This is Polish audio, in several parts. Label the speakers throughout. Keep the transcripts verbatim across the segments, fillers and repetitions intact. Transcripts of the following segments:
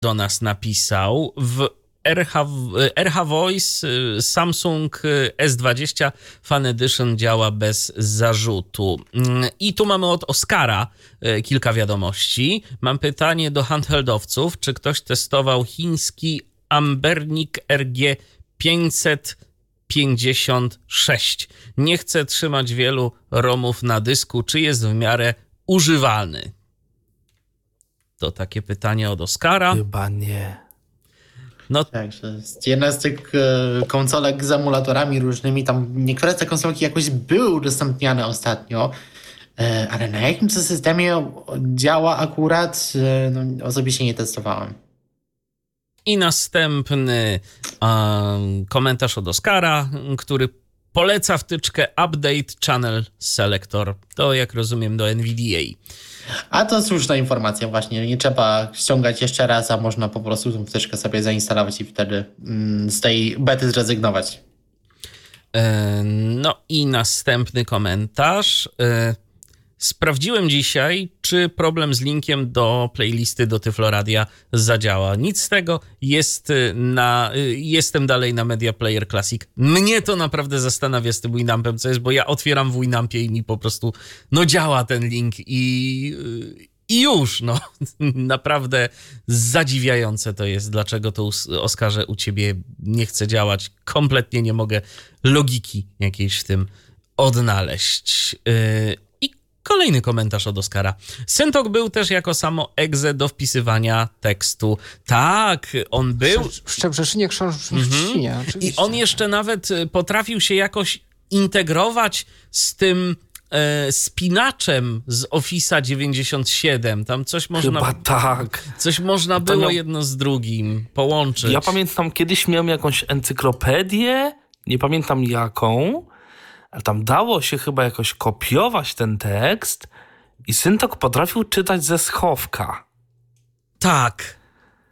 Speaker 1: do nas napisał. W R H, R H Voice Samsung S dwadzieścia Fan Edition działa bez zarzutu. I tu mamy od Oskara kilka wiadomości. Mam pytanie do handheldowców. Czy ktoś testował chiński Ambernik R G pięćset pięćdziesiąt sześć? Nie chcę trzymać wielu romów na dysku. Czy jest w miarę używalny? To takie pytanie od Oskara.
Speaker 2: Chyba nie.
Speaker 1: No.
Speaker 3: Tak, że jest jedna z tych e, konsolek z emulatorami różnymi, tam niektóre te konsolki jakoś były udostępniane ostatnio, e, ale na jakim to systemie działa akurat, e, no, osobiście nie testowałem.
Speaker 1: I następny um, komentarz od Oskara, który poleca wtyczkę Update Channel Selector. To, jak rozumiem, do N V D A.
Speaker 3: A to słuszna informacja właśnie. Nie trzeba ściągać jeszcze raz, a można po prostu tą wtyczkę sobie zainstalować i wtedy mm, z tej bety zrezygnować.
Speaker 1: E, no i następny komentarz. E, sprawdziłem dzisiaj, czy problem z linkiem do playlisty do Tyfloradia zadziała. Nic z tego. Jest na, jestem dalej na Media Player Classic. Mnie to naprawdę zastanawia z tym Winampem, co jest, bo ja otwieram w Winampie i mi po prostu no działa ten link i, i już, no naprawdę zadziwiające to jest, dlaczego to, Oskarze, u ciebie nie chce działać. Kompletnie nie mogę logiki jakiejś w tym odnaleźć. Yy, Kolejny komentarz od Oskara. Syntok był też jako samo exe do wpisywania tekstu. Tak, on był.
Speaker 4: W Szczebrzeszynie, w Trzcinie,
Speaker 1: mhm.
Speaker 4: oczywiście.
Speaker 1: I on jeszcze nawet potrafił się jakoś integrować z tym e, spinaczem z Office'a dziewięćdziesiąt siedem. Tam coś można...
Speaker 2: Chyba tak.
Speaker 1: Coś można
Speaker 2: to
Speaker 1: było
Speaker 2: miał...
Speaker 1: jedno z drugim połączyć.
Speaker 2: Ja pamiętam, kiedyś miałem jakąś encyklopedię, nie pamiętam jaką, ale tam dało się chyba jakoś kopiować ten tekst i Syntok potrafił czytać ze schowka.
Speaker 1: Tak.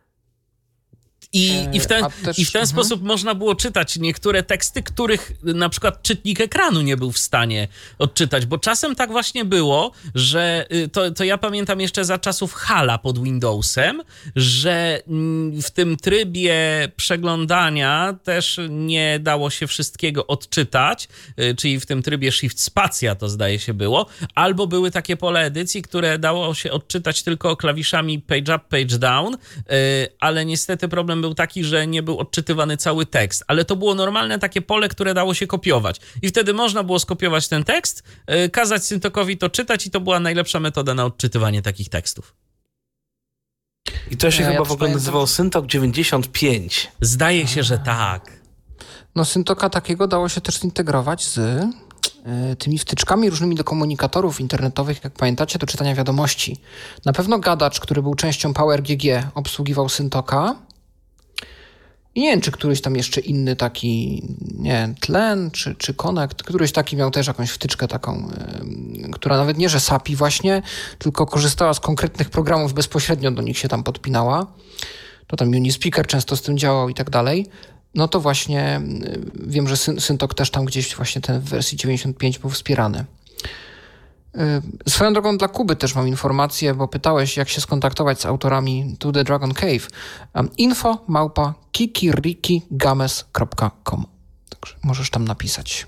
Speaker 1: I, i w ten,
Speaker 4: też,
Speaker 1: i w ten
Speaker 4: uh-huh.
Speaker 1: sposób można było czytać niektóre teksty, których na przykład czytnik ekranu nie był w stanie odczytać, bo czasem tak właśnie było, że to, to ja pamiętam jeszcze za czasów Hala pod Windowsem, że w tym trybie przeglądania też nie dało się wszystkiego odczytać, czyli w tym trybie Shift Spacja to zdaje się było, albo były takie pola edycji, które dało się odczytać tylko klawiszami page up, page down, ale niestety problem był taki, że nie był odczytywany cały tekst, ale to było normalne takie pole, które dało się kopiować. I wtedy można było skopiować ten tekst, yy, kazać Syntokowi to czytać i to była najlepsza metoda na odczytywanie takich tekstów.
Speaker 2: I to się
Speaker 4: ja,
Speaker 2: chyba
Speaker 4: ja
Speaker 2: w ogóle
Speaker 4: pamiętam...
Speaker 2: nazywał Syntok dziewięćdziesiąt pięć.
Speaker 1: Zdaje się, że tak.
Speaker 4: No Syntoka takiego dało się też zintegrować z y, tymi wtyczkami różnymi do komunikatorów internetowych, jak pamiętacie, do czytania wiadomości. Na pewno Gadacz, który był częścią PowerGG, obsługiwał Syntoka. I nie wiem, czy któryś tam jeszcze inny taki, nie wiem, Tlen, czy, czy Connect, któryś taki miał też jakąś wtyczkę taką, yy, która nawet nie, że sapi właśnie, tylko korzystała z konkretnych programów, bezpośrednio do nich się tam podpinała. To tam Unispeaker często z tym działał i tak dalej. No to właśnie yy, wiem, że Syn- Syntok też tam gdzieś właśnie ten w wersji dziewięćdziesiąt pięć był wspierany. Yy, swoją drogą dla Kuby też mam informację, bo pytałeś, jak się skontaktować z autorami To The Dragon Cave. Um, info małpa kikirikigames kropka com. Także możesz tam napisać.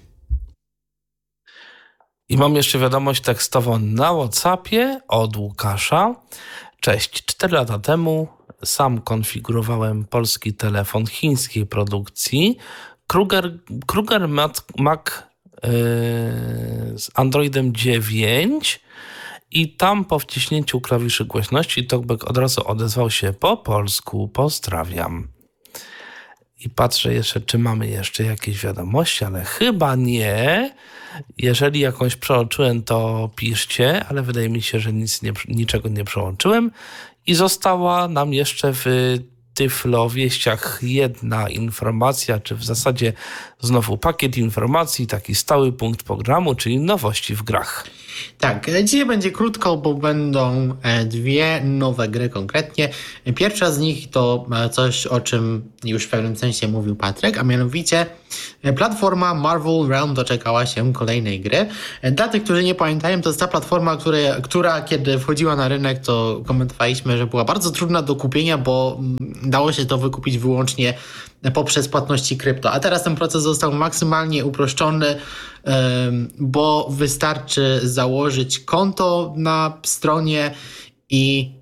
Speaker 2: I mam jeszcze wiadomość tekstową na WhatsAppie od Łukasza. Cześć, cztery lata temu sam konfigurowałem polski telefon chińskiej produkcji Kruger, Kruger Mac, Mac z Androidem dziewięć i tam po wciśnięciu klawiszy głośności TalkBack od razu odezwał się po polsku. Pozdrawiam. I patrzę jeszcze, czy mamy jeszcze jakieś wiadomości, ale chyba nie. Jeżeli jakąś przeoczyłem, to piszcie, ale wydaje mi się, że nic nie, niczego nie przełączyłem. I została nam jeszcze w Tyflowieściach jedna informacja, czy w zasadzie znowu pakiet informacji, taki stały punkt programu, czyli nowości w grach.
Speaker 3: Tak, dzisiaj będzie krótko, bo będą dwie nowe gry konkretnie. Pierwsza z nich to coś, o czym już w pewnym sensie mówił Patryk, a mianowicie platforma Marvel Realm doczekała się kolejnej gry. Dla tych, którzy nie pamiętają, to jest ta platforma, która, która kiedy wchodziła na rynek, to komentowaliśmy, że była bardzo trudna do kupienia, bo dało się to wykupić wyłącznie poprzez płatności krypto. A teraz ten proces został maksymalnie uproszczony, bo wystarczy założyć konto na stronie i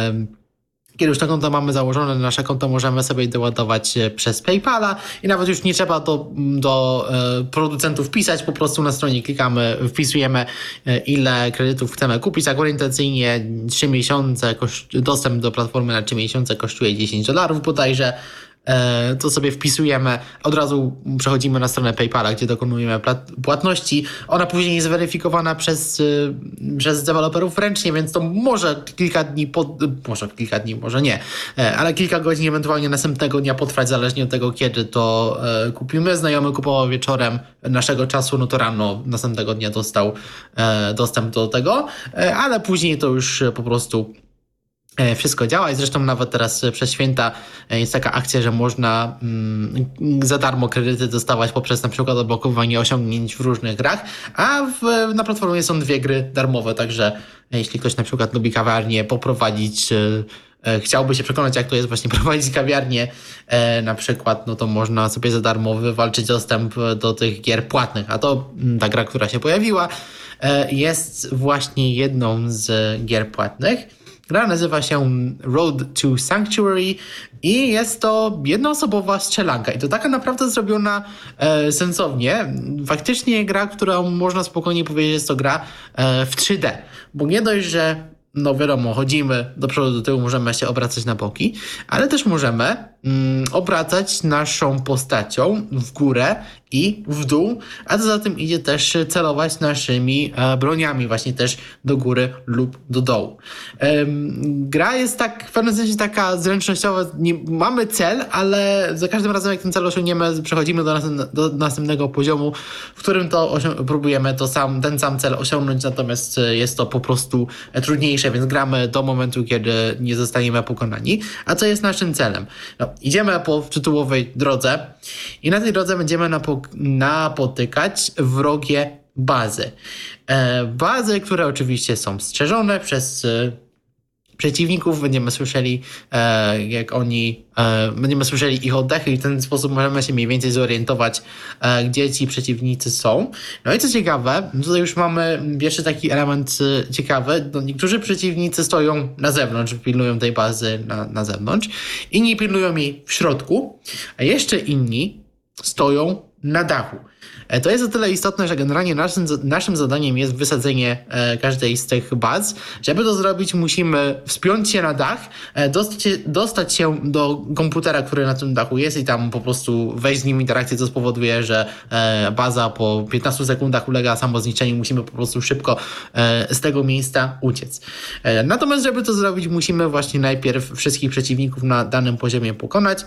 Speaker 3: kiedy już to konto mamy założone, nasze konto możemy sobie doładować przez PayPala i nawet już nie trzeba do, do producentów pisać, po prostu na stronie klikamy, wpisujemy ile kredytów chcemy kupić, tak orientacyjnie trzy miesiące, dostęp do platformy na trzy miesiące kosztuje dziesięć dolarów bodajże. To sobie wpisujemy, od razu przechodzimy na stronę PayPala, gdzie dokonujemy płatności. Ona później jest weryfikowana przez, przez deweloperów ręcznie, więc to może kilka dni, pod, może kilka dni, może nie, ale kilka godzin, ewentualnie następnego dnia potrwać, zależnie od tego, kiedy to kupimy. Znajomy kupował wieczorem naszego czasu, no to rano następnego dnia dostał dostęp do tego, ale później to już po prostu wszystko działa i zresztą nawet teraz przez święta jest taka akcja, że można mm, za darmo kredyty dostawać poprzez na przykład odblokowanie osiągnięć w różnych grach, a w, na platformie są dwie gry darmowe, także jeśli ktoś na przykład lubi kawiarnię poprowadzić, e, chciałby się przekonać, jak to jest właśnie prowadzić kawiarnię e, na przykład, no to można sobie za darmo wywalczyć dostęp do tych gier płatnych, a to m, ta gra, która się pojawiła, e, jest właśnie jedną z gier płatnych. Gra nazywa się Road to Sanctuary i jest to jednoosobowa strzelanka i to taka naprawdę zrobiona e, sensownie. Faktycznie gra, którą można spokojnie powiedzieć, jest to gra e, w trzy D, bo nie dość, że no wiadomo, chodzimy do przodu, do tyłu, możemy się obracać na boki, ale też możemy mm, obracać naszą postacią w górę i w dół, a co za tym idzie też celować naszymi e, broniami właśnie też do góry lub do dołu. Ehm, gra jest tak w pewnym sensie taka zręcznościowa, nie, mamy cel, ale za każdym razem jak ten cel osiągniemy, przechodzimy do, następne, do następnego poziomu, w którym to osią- próbujemy to sam, ten sam cel osiągnąć, natomiast jest to po prostu trudniejsze, więc gramy do momentu, kiedy nie zostaniemy pokonani. A co jest naszym celem? No, idziemy po tytułowej drodze i na tej drodze będziemy napo- napotykać wrogie bazy. E, bazy, które oczywiście są strzeżone przez e, przeciwników. Będziemy słyszeli, e, jak oni, e, będziemy słyszeli ich oddechy i w ten sposób możemy się mniej więcej zorientować, e, gdzie ci przeciwnicy są. No i co ciekawe, tutaj już mamy pierwszy taki element e, ciekawy. No, niektórzy przeciwnicy stoją na zewnątrz, pilnują tej bazy na, na zewnątrz. Inni pilnują jej w środku, a jeszcze inni stoją na dachu. To jest o tyle istotne, że generalnie naszym, naszym zadaniem jest wysadzenie e, każdej z tych baz. Żeby to zrobić, musimy wspiąć się na dach, e, dostać, dostać się do komputera, który na tym dachu jest i tam po prostu wejść z nim w interakcję, co spowoduje, że e, baza po piętnastu sekundach ulega samozniszczeniu. Musimy po prostu szybko e, z tego miejsca uciec. E, natomiast żeby to zrobić, musimy właśnie najpierw wszystkich przeciwników na danym poziomie pokonać.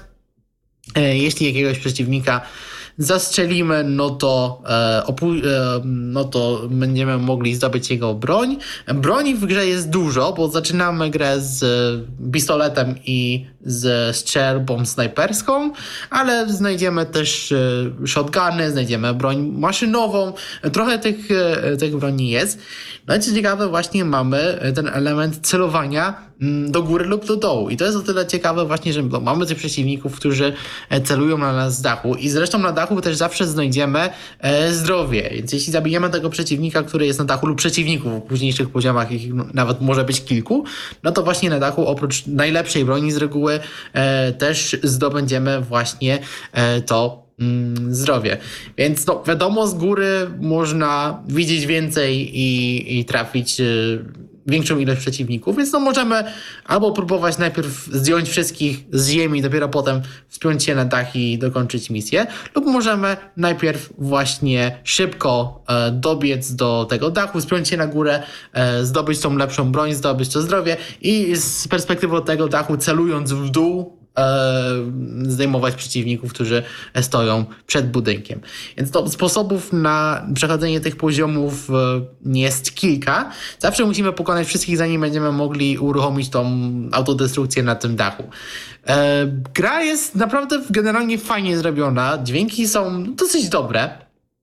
Speaker 3: E, jeśli jakiegoś przeciwnika zastrzelimy, no to, e, opu- e, no to będziemy mogli zdobyć jego broń. Broni w grze jest dużo, bo zaczynamy grę z pistoletem i z strzelbą snajperską, ale znajdziemy też e, shotguny, znajdziemy broń maszynową. Trochę tych, e, tych broni jest. No i co ciekawe, właśnie mamy ten element celowania do góry lub do dołu. I to jest o tyle ciekawe właśnie, że mamy tych przeciwników, którzy celują na nas z dachu i zresztą na dachu też zawsze znajdziemy e, zdrowie. Więc jeśli zabijemy tego przeciwnika, który jest na dachu lub przeciwników w późniejszych poziomach, ich nawet może być kilku, no to właśnie na dachu oprócz najlepszej broni z reguły e, też zdobędziemy właśnie e, to mm, zdrowie. Więc no wiadomo, z góry można widzieć więcej i, i trafić e, większą ilość przeciwników, więc no możemy albo próbować najpierw zdjąć wszystkich z ziemi, dopiero potem wspiąć się na dach i dokończyć misję, lub możemy najpierw właśnie szybko e, dobiec do tego dachu, wspiąć się na górę, e, zdobyć tą lepszą broń, zdobyć to zdrowie i z perspektywy tego dachu celując w dół zdejmować przeciwników, którzy stoją przed budynkiem. Więc to sposobów na przechodzenie tych poziomów jest kilka. Zawsze musimy pokonać wszystkich, zanim będziemy mogli uruchomić tą autodestrukcję na tym dachu. Gra jest naprawdę generalnie fajnie zrobiona. Dźwięki są dosyć dobre.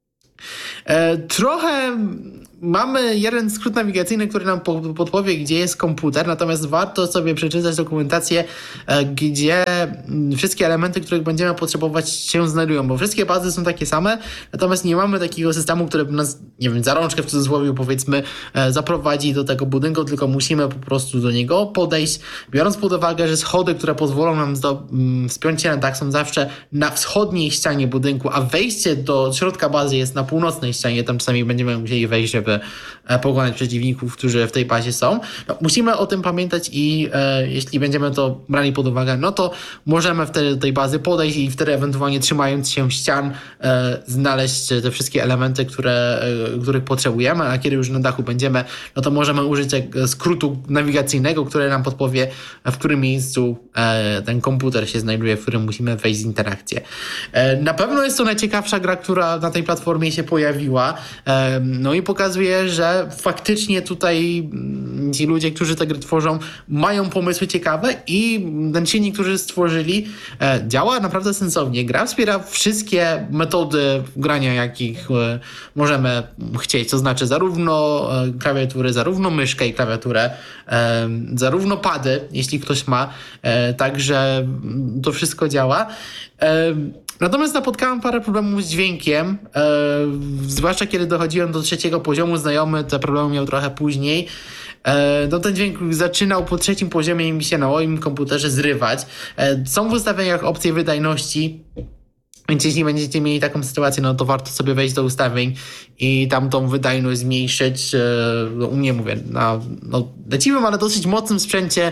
Speaker 3: Trochę mamy jeden skrót nawigacyjny, który nam podpowie, gdzie jest komputer, natomiast warto sobie przeczytać dokumentację, gdzie wszystkie elementy, których będziemy potrzebować, się znajdują, bo wszystkie bazy są takie same, natomiast nie mamy takiego systemu, który nas, nie wiem, za rączkę w cudzysłowie powiedzmy zaprowadzi do tego budynku, tylko musimy po prostu do niego podejść, biorąc pod uwagę, że schody, które pozwolą nam do, um, wspiąć się na dach, są zawsze na wschodniej ścianie budynku, a wejście do środka bazy jest na północnej ścianie, tam czasami będziemy musieli wejść, żeby pokonać przeciwników, którzy w tej bazie są. No, musimy o tym pamiętać i e, jeśli będziemy to brali pod uwagę, no to możemy wtedy do tej bazy podejść i wtedy ewentualnie trzymając się ścian e, znaleźć te wszystkie elementy, które, e, których potrzebujemy, a kiedy już na dachu będziemy, no to możemy użyć skrótu nawigacyjnego, który nam podpowie, w którym miejscu e, ten komputer się znajduje, w którym musimy wejść z interakcję. E, na pewno jest to najciekawsza gra, która na tej platformie się pojawiła. E, no i pokazuje, że faktycznie tutaj ci ludzie, którzy te gry tworzą, mają pomysły ciekawe i ten silnik, który stworzyli, e, działa naprawdę sensownie. Gra wspiera wszystkie metody grania, jakich e, możemy chcieć, to znaczy zarówno e, klawiatury, zarówno myszkę i klawiaturę, e, zarówno pady, jeśli ktoś ma, e, także to wszystko działa. E, Natomiast napotkałem parę problemów z dźwiękiem, e, zwłaszcza kiedy dochodziłem do trzeciego poziomu, znajomy te problemy miał trochę później. E, no ten dźwięk zaczynał po trzecim poziomie i mi się na moim komputerze zrywać. E, są w ustawieniach opcje wydajności, więc jeśli będziecie mieli taką sytuację, no to warto sobie wejść do ustawień i tam tą wydajność zmniejszyć. No, u mnie mówię, na no, leciwym, ale dosyć mocnym sprzęcie,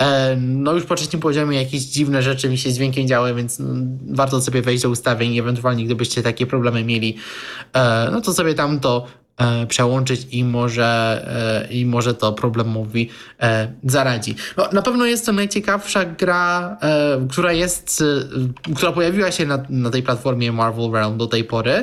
Speaker 3: no już po trzecim poziomie jakieś dziwne rzeczy mi się z dźwiękiem działy, więc no, warto sobie wejść do ustawień i ewentualnie gdybyście takie problemy mieli, no to sobie tam to przełączyć i może, i może to problemowi zaradzi. No, na pewno jest to najciekawsza gra, która jest, która pojawiła się na, na tej platformie Marvel Realm do tej pory.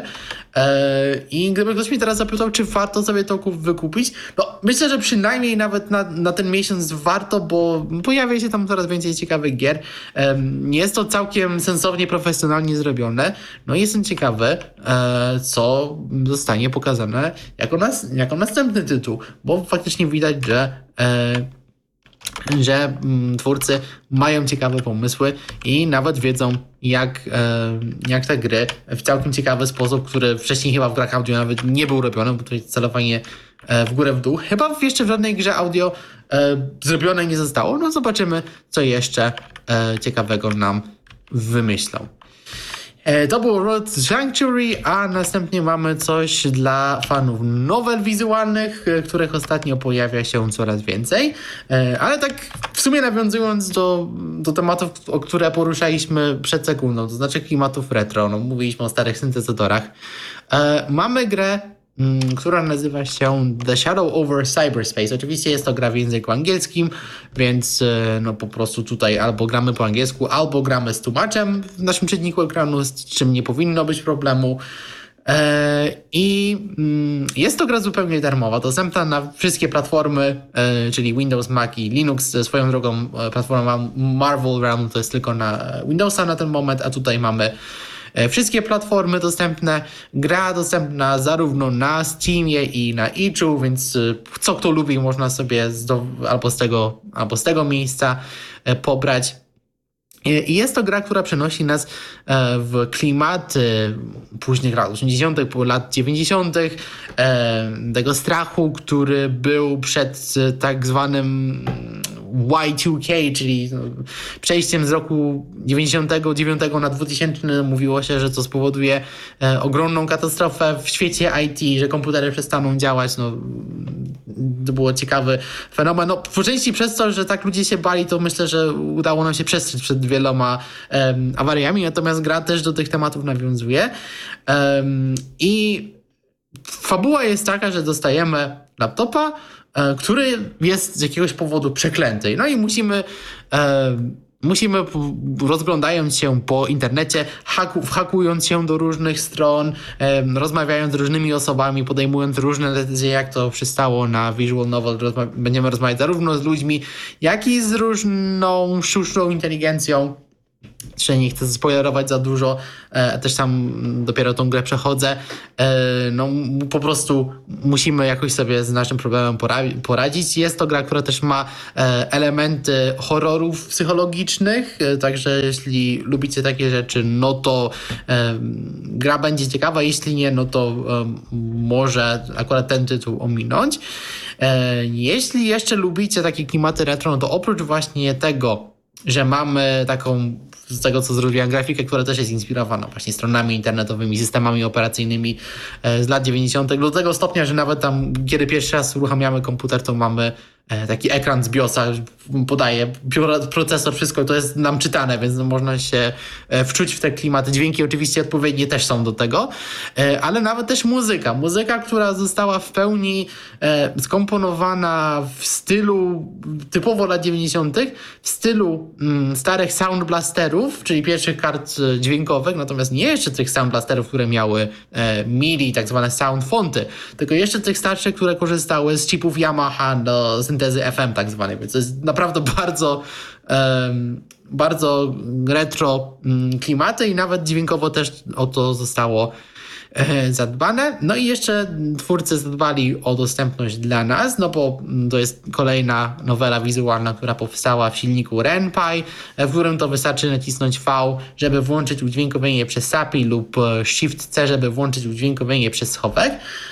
Speaker 3: I gdyby ktoś mnie teraz zapytał, czy warto sobie to wykupić, no myślę, że przynajmniej nawet na, na ten miesiąc warto, bo pojawia się tam coraz więcej ciekawych gier. Jest to całkiem sensownie, profesjonalnie zrobione. No i jestem ciekawy, co zostanie pokazane jako, nas, jako następny tytuł, bo faktycznie widać, że że mm, twórcy mają ciekawe pomysły i nawet wiedzą, jak, e, jak te gry w całkiem ciekawy sposób, który wcześniej chyba w grach audio nawet nie był robiony, bo tutaj celowanie e, w górę, w dół. Chyba jeszcze w żadnej grze audio e, zrobione nie zostało. No zobaczymy, co jeszcze e, ciekawego nam wymyślą. To było Road Sanctuary, a następnie mamy coś dla fanów nowel wizualnych, których ostatnio pojawia się coraz więcej. Ale tak w sumie nawiązując do, do tematów, o które poruszaliśmy przed sekundą, to znaczy klimatów retro, no, mówiliśmy o starych syntezatorach. Mamy grę, która nazywa się The Shadow over Cyberspace. Oczywiście jest to gra w języku angielskim, więc no po prostu tutaj albo gramy po angielsku, albo gramy z tłumaczem w naszym czytniku ekranu, z czym nie powinno być problemu. I jest to gra zupełnie darmowa, dostępna na wszystkie platformy, czyli Windows, Mac i Linux. Swoją drogą platforma Marvel Realm to jest tylko na Windowsa na ten moment, a tutaj mamy wszystkie platformy dostępne. Gra dostępna zarówno na Steamie i na itchu, więc co kto lubi, można sobie z do, albo, z tego, albo z tego miejsca pobrać. I jest to gra, która przenosi nas w klimaty późnych lat osiemdziesiątych, lat dziewięćdziesiątych, tego strachu, który był przed tak zwanym Y dwa K, czyli przejściem z roku dziewięćdziesiątego dziewiątego na dwutysięczny. Mówiło się, że to spowoduje ogromną katastrofę w świecie I T, że komputery przestaną działać. No, to było ciekawy fenomen. No, po części przez to, że tak ludzie się bali, to myślę, że udało nam się przestrzec przed wieloma um, awariami, natomiast gra też do tych tematów nawiązuje. Um, I fabuła jest taka, że dostajemy laptopa, który jest z jakiegoś powodu przeklęty. No i musimy, e, musimy, rozglądając się po internecie, haku, hakując się do różnych stron, em, rozmawiając z różnymi osobami, podejmując różne decyzje, jak to przystało na visual novel, rozma- będziemy rozmawiać zarówno z ludźmi, jak i z różną sztuczną inteligencją. Czy nie chcę spoilerować za dużo, e, też sam dopiero tą grę przechodzę. E, no po prostu musimy jakoś sobie z naszym problemem pora- poradzić. Jest to gra, która też ma e, elementy horrorów psychologicznych, e, także jeśli lubicie takie rzeczy, no to e, gra będzie ciekawa, jeśli nie, no to e, może akurat ten tytuł ominąć. E, jeśli jeszcze lubicie takie klimaty retro, no to oprócz właśnie tego, że mamy taką, z tego co zrobiłem, grafikę, która też jest inspirowana właśnie stronami internetowymi, systemami operacyjnymi z lat dziewięćdziesiątych. Do tego stopnia, że nawet tam, kiedy pierwszy raz uruchamiamy komputer, to mamy taki ekran z BIOSa, podaje procesor, wszystko to jest nam czytane, więc no można się wczuć w te klimaty. Dźwięki oczywiście odpowiednie też są do tego, ale nawet też muzyka. Muzyka, która została w pełni skomponowana w stylu typowo lat dziewięćdziesiątych, w stylu starych Sound Blasterów, czyli pierwszych kart dźwiękowych, natomiast nie jeszcze tych Sound Blasterów, które miały MIDI, tak zwane sound fonty, tylko jeszcze tych starszych, które korzystały z chipów Yamaha do syntezy F M tak zwanej, więc to jest naprawdę bardzo um, bardzo retro um, klimaty i nawet dźwiękowo też o to zostało e, zadbane. No i jeszcze twórcy zadbali o dostępność dla nas, no bo to jest kolejna nowela wizualna, która powstała w silniku RenPy, w którym to wystarczy nacisnąć V, żeby włączyć udźwiękowienie przez S A P I lub Shift C, żeby włączyć udźwiękowienie przez schowek.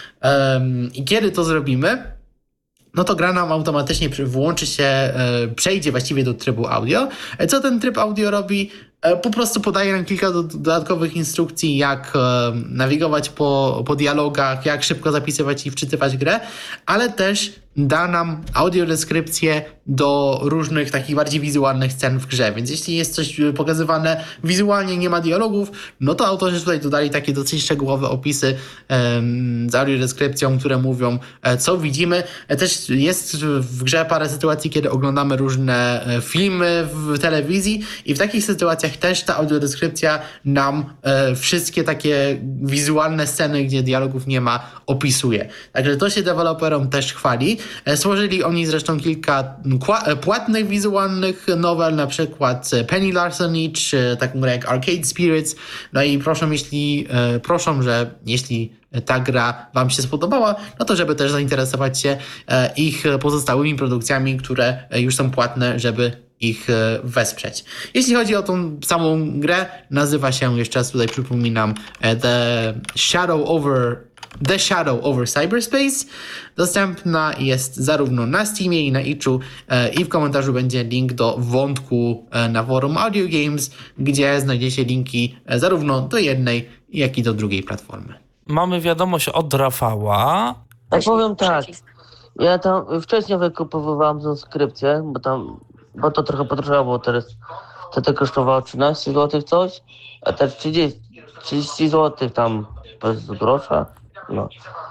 Speaker 3: Um, I kiedy to zrobimy, no to gra nam automatycznie włączy się, e, przejdzie właściwie do trybu audio. E, co ten tryb audio robi? E, po prostu podaje nam kilka do, dodatkowych instrukcji, jak e, nawigować po, po dialogach, jak szybko zapisywać i wczytywać grę, ale też da nam audiodeskrypcję do różnych takich bardziej wizualnych scen w grze, więc jeśli jest coś pokazywane wizualnie, nie ma dialogów, no to autorzy tutaj dodali takie dosyć szczegółowe opisy um, z audiodeskrypcją, które mówią, e, co widzimy. E, też jest w grze parę sytuacji, kiedy oglądamy różne e, filmy w telewizji i w takich sytuacjach też ta audiodeskrypcja nam e, wszystkie takie wizualne sceny, gdzie dialogów nie ma, opisuje. Także to się deweloperom też chwali. Stworzyli oni zresztą kilka płatnych wizualnych nowel, na przykład Penny Larceny, czy taką grę jak Arcade Spirits. No i proszę, jeśli, proszę, że jeśli ta gra wam się spodobała, no to żeby też zainteresować się ich pozostałymi produkcjami, które już są płatne, żeby ich wesprzeć. Jeśli chodzi o tą samą grę, nazywa się, jeszcze raz tutaj przypominam, The Shadow Over The Shadow Over Cyberspace. Dostępna jest zarówno na Steamie i na itchu e, i w komentarzu będzie link do wątku e, na forum Audio Games, gdzie znajdziecie linki e, zarówno do jednej, jak i do drugiej platformy.
Speaker 2: Mamy wiadomość od Rafała.
Speaker 5: Ja powiem tak, ja tam wcześniej wykupowywałem subskrypcję, bo tam, bo to trochę potrzebało, bo teraz to, to kosztowało trzynaście złotych coś, a teraz trzydzieści, trzydzieści złotych tam bez grosza. No.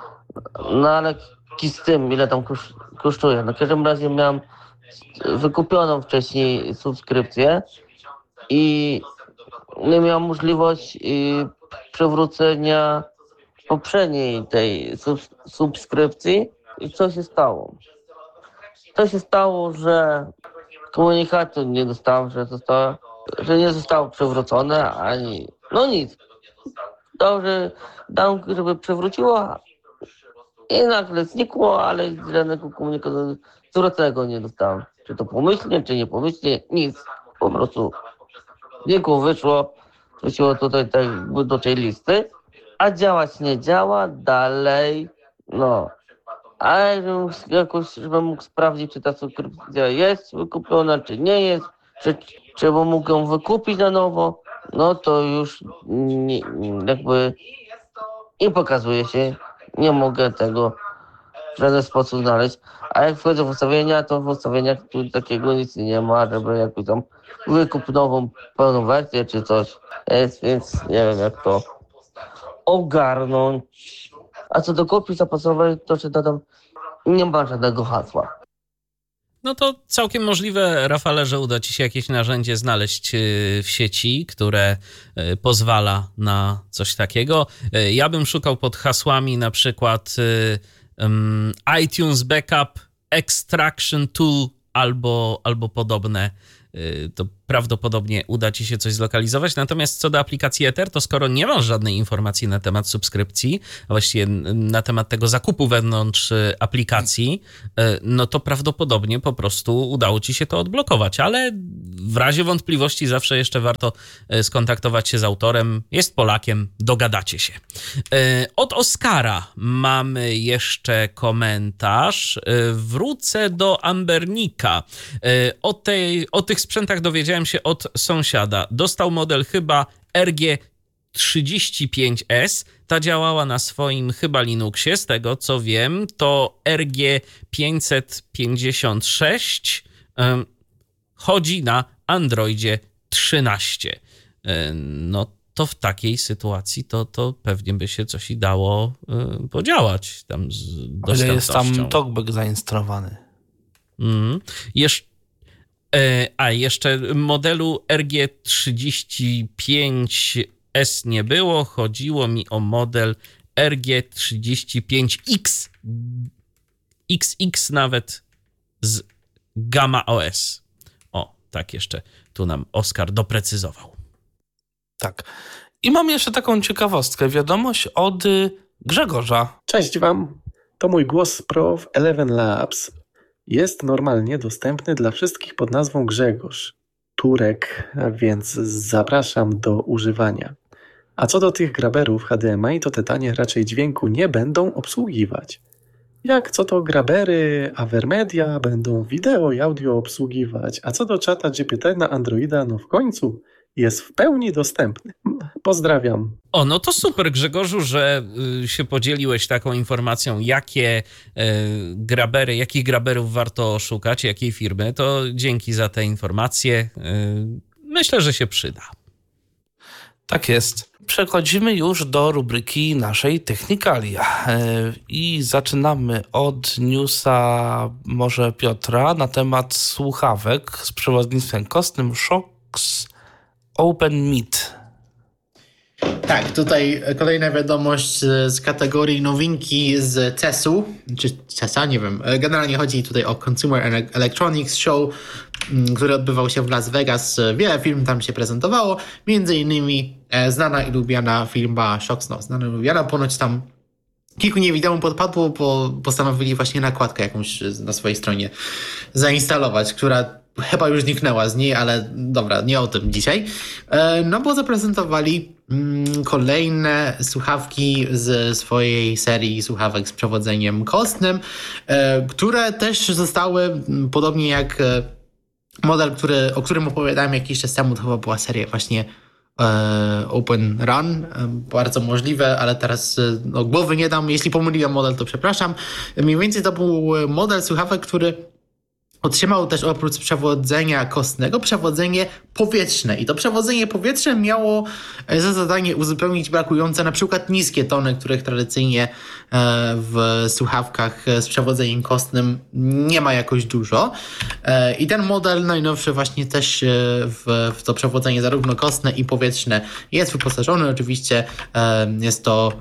Speaker 5: no ale z tym, ile tam kosztuje. Na każdym razie miałem wykupioną wcześniej subskrypcję i nie miałem możliwość y, przywrócenia poprzedniej tej sub, subskrypcji. I co się stało? To się stało, że komunikatu nie dostałem, że, zostało, że nie zostało przywrócone, ani no nic. Dobrze, dam, żeby przewróciło i nagle znikło, ale żadnego komunikatu zwrotnego nie dostałem. Czy to pomyślnie, czy nie pomyślnie, nic. Po prostu znikło, wyszło, wróciło tutaj tak do tej listy, a działać nie działa, dalej, no. Ale żebym jakoś, żebym mógł sprawdzić, czy ta subskrypcja jest wykupiona, czy nie jest, czy, czy bym mógł ją wykupić na nowo, no to już nie, jakby nie pokazuje się, nie mogę tego w żaden sposób znaleźć. A jak wchodzę w ustawienia, to w ustawieniach tu takiego nic nie ma, żeby jakąś tam wykup nową, pełną wersję czy coś. Jest, więc nie wiem jak to ogarnąć. A co do kopii zapasowej, to czy dodam, nie ma żadnego hasła.
Speaker 1: No to całkiem możliwe, Rafale, że uda ci się jakieś narzędzie znaleźć w sieci, które pozwala na coś takiego. Ja bym szukał pod hasłami na przykład um, iTunes Backup Extraction Tool albo, albo podobne. To prawdopodobnie uda ci się coś zlokalizować. Natomiast co do aplikacji Ether, to skoro nie masz żadnej informacji na temat subskrypcji, a właściwie na temat tego zakupu wewnątrz aplikacji, no to prawdopodobnie po prostu udało ci się to odblokować. Ale w razie wątpliwości zawsze jeszcze warto skontaktować się z autorem. Jest Polakiem, dogadacie się. Od Oskara mamy jeszcze komentarz. Wrócę do Ambernika. O, tej, o tych sprzętach dowiedziałem się od sąsiada. Dostał model chyba R G trzydzieści pięć S. Ta działała na swoim chyba Linuxie. Z tego co wiem, to R G pięćset pięćdziesiąt sześć um, chodzi na Androidzie trzynaście. Um, no to w takiej sytuacji to, to pewnie by się coś i dało um, podziałać tam z dostępnością.
Speaker 2: Ale jest tam TalkBack zainstalowany.
Speaker 1: Mm. Jesz- A jeszcze modelu R G trzydzieści pięć S nie było. Chodziło mi o model R G trzydzieści pięć X. X X nawet z Gamma O S. O, tak jeszcze tu nam Oskar doprecyzował.
Speaker 2: Tak. I mam jeszcze taką ciekawostkę. Wiadomość od Grzegorza.
Speaker 6: Cześć wam. To mój głos pro w Eleven Labs. Jest normalnie dostępny dla wszystkich pod nazwą Grzegorz Turek, więc zapraszam do używania. A co do tych graberów H D M I, to te tanie raczej dźwięku nie będą obsługiwać. Jak co to grabery Avermedia będą wideo i audio obsługiwać, a co do czata G P T na Androida, no w końcu jest w pełni dostępny. Pozdrawiam.
Speaker 1: O, no to super, Grzegorzu, że y, się podzieliłeś taką informacją, jakie y, grabery, jakich graberów warto szukać, jakiej firmy. To dzięki za te informacje. Y, myślę, że się przyda.
Speaker 2: Tak jest. Przechodzimy już do rubryki naszej Technikalia. Y, I zaczynamy od newsa może Piotra na temat słuchawek z przewodnictwem kostnym Shokz OpenMeet.
Speaker 3: Tak, tutaj kolejna wiadomość z kategorii nowinki z C E S-u, czy C E S-a, nie wiem. Generalnie chodzi tutaj o Consumer Electronics Show, który odbywał się w Las Vegas. Wiele firm tam się prezentowało, między innymi znana i lubiana firma Shokz, no znana i lubiana, ponoć tam kilku niewidomym podpadło, bo postanowili właśnie nakładkę jakąś na swojej stronie zainstalować, która chyba już zniknęła z niej, ale dobra, nie o tym dzisiaj. No bo zaprezentowali kolejne słuchawki z swojej serii słuchawek z przewodzeniem kostnym, które też zostały, podobnie jak model, który, o którym opowiadałem jakiś czas temu, to chyba była seria właśnie Open Run, bardzo możliwe, ale teraz no, głowy nie dam. Jeśli pomyliłem model, to przepraszam. Mniej więcej to był model słuchawek, który otrzymał też oprócz przewodzenia kostnego przewodzenie powietrzne. I to przewodzenie powietrzne miało za zadanie uzupełnić brakujące na przykład niskie tony, których tradycyjnie w słuchawkach z przewodzeniem kostnym nie ma jakoś dużo. I ten model najnowszy właśnie też w, w to przewodzenie zarówno kostne i powietrzne jest wyposażony. Oczywiście jest to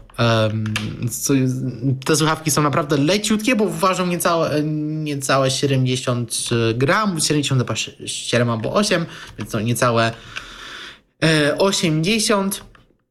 Speaker 3: te słuchawki są naprawdę leciutkie, bo ważą niecałe, niecałe siedemdziesiąt gram, siedemdziesiąt siedem albo osiem, więc to niecałe osiemdziesiąt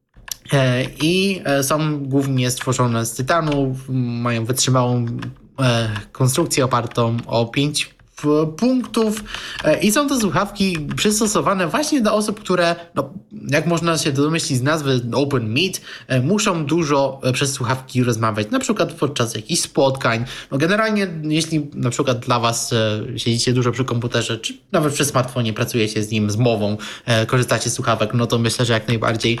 Speaker 3: i są głównie stworzone z tytanu, mają wytrzymałą konstrukcję opartą o pięć punktów i są to słuchawki przystosowane właśnie dla osób, które, no, jak można się domyślić z nazwy Open Meet, muszą dużo przez słuchawki rozmawiać, na przykład podczas jakichś spotkań. No generalnie, jeśli na przykład dla was siedzicie dużo przy komputerze, czy nawet przy smartfonie, pracujecie z nim, z mową, korzystacie z słuchawek, no to myślę, że jak najbardziej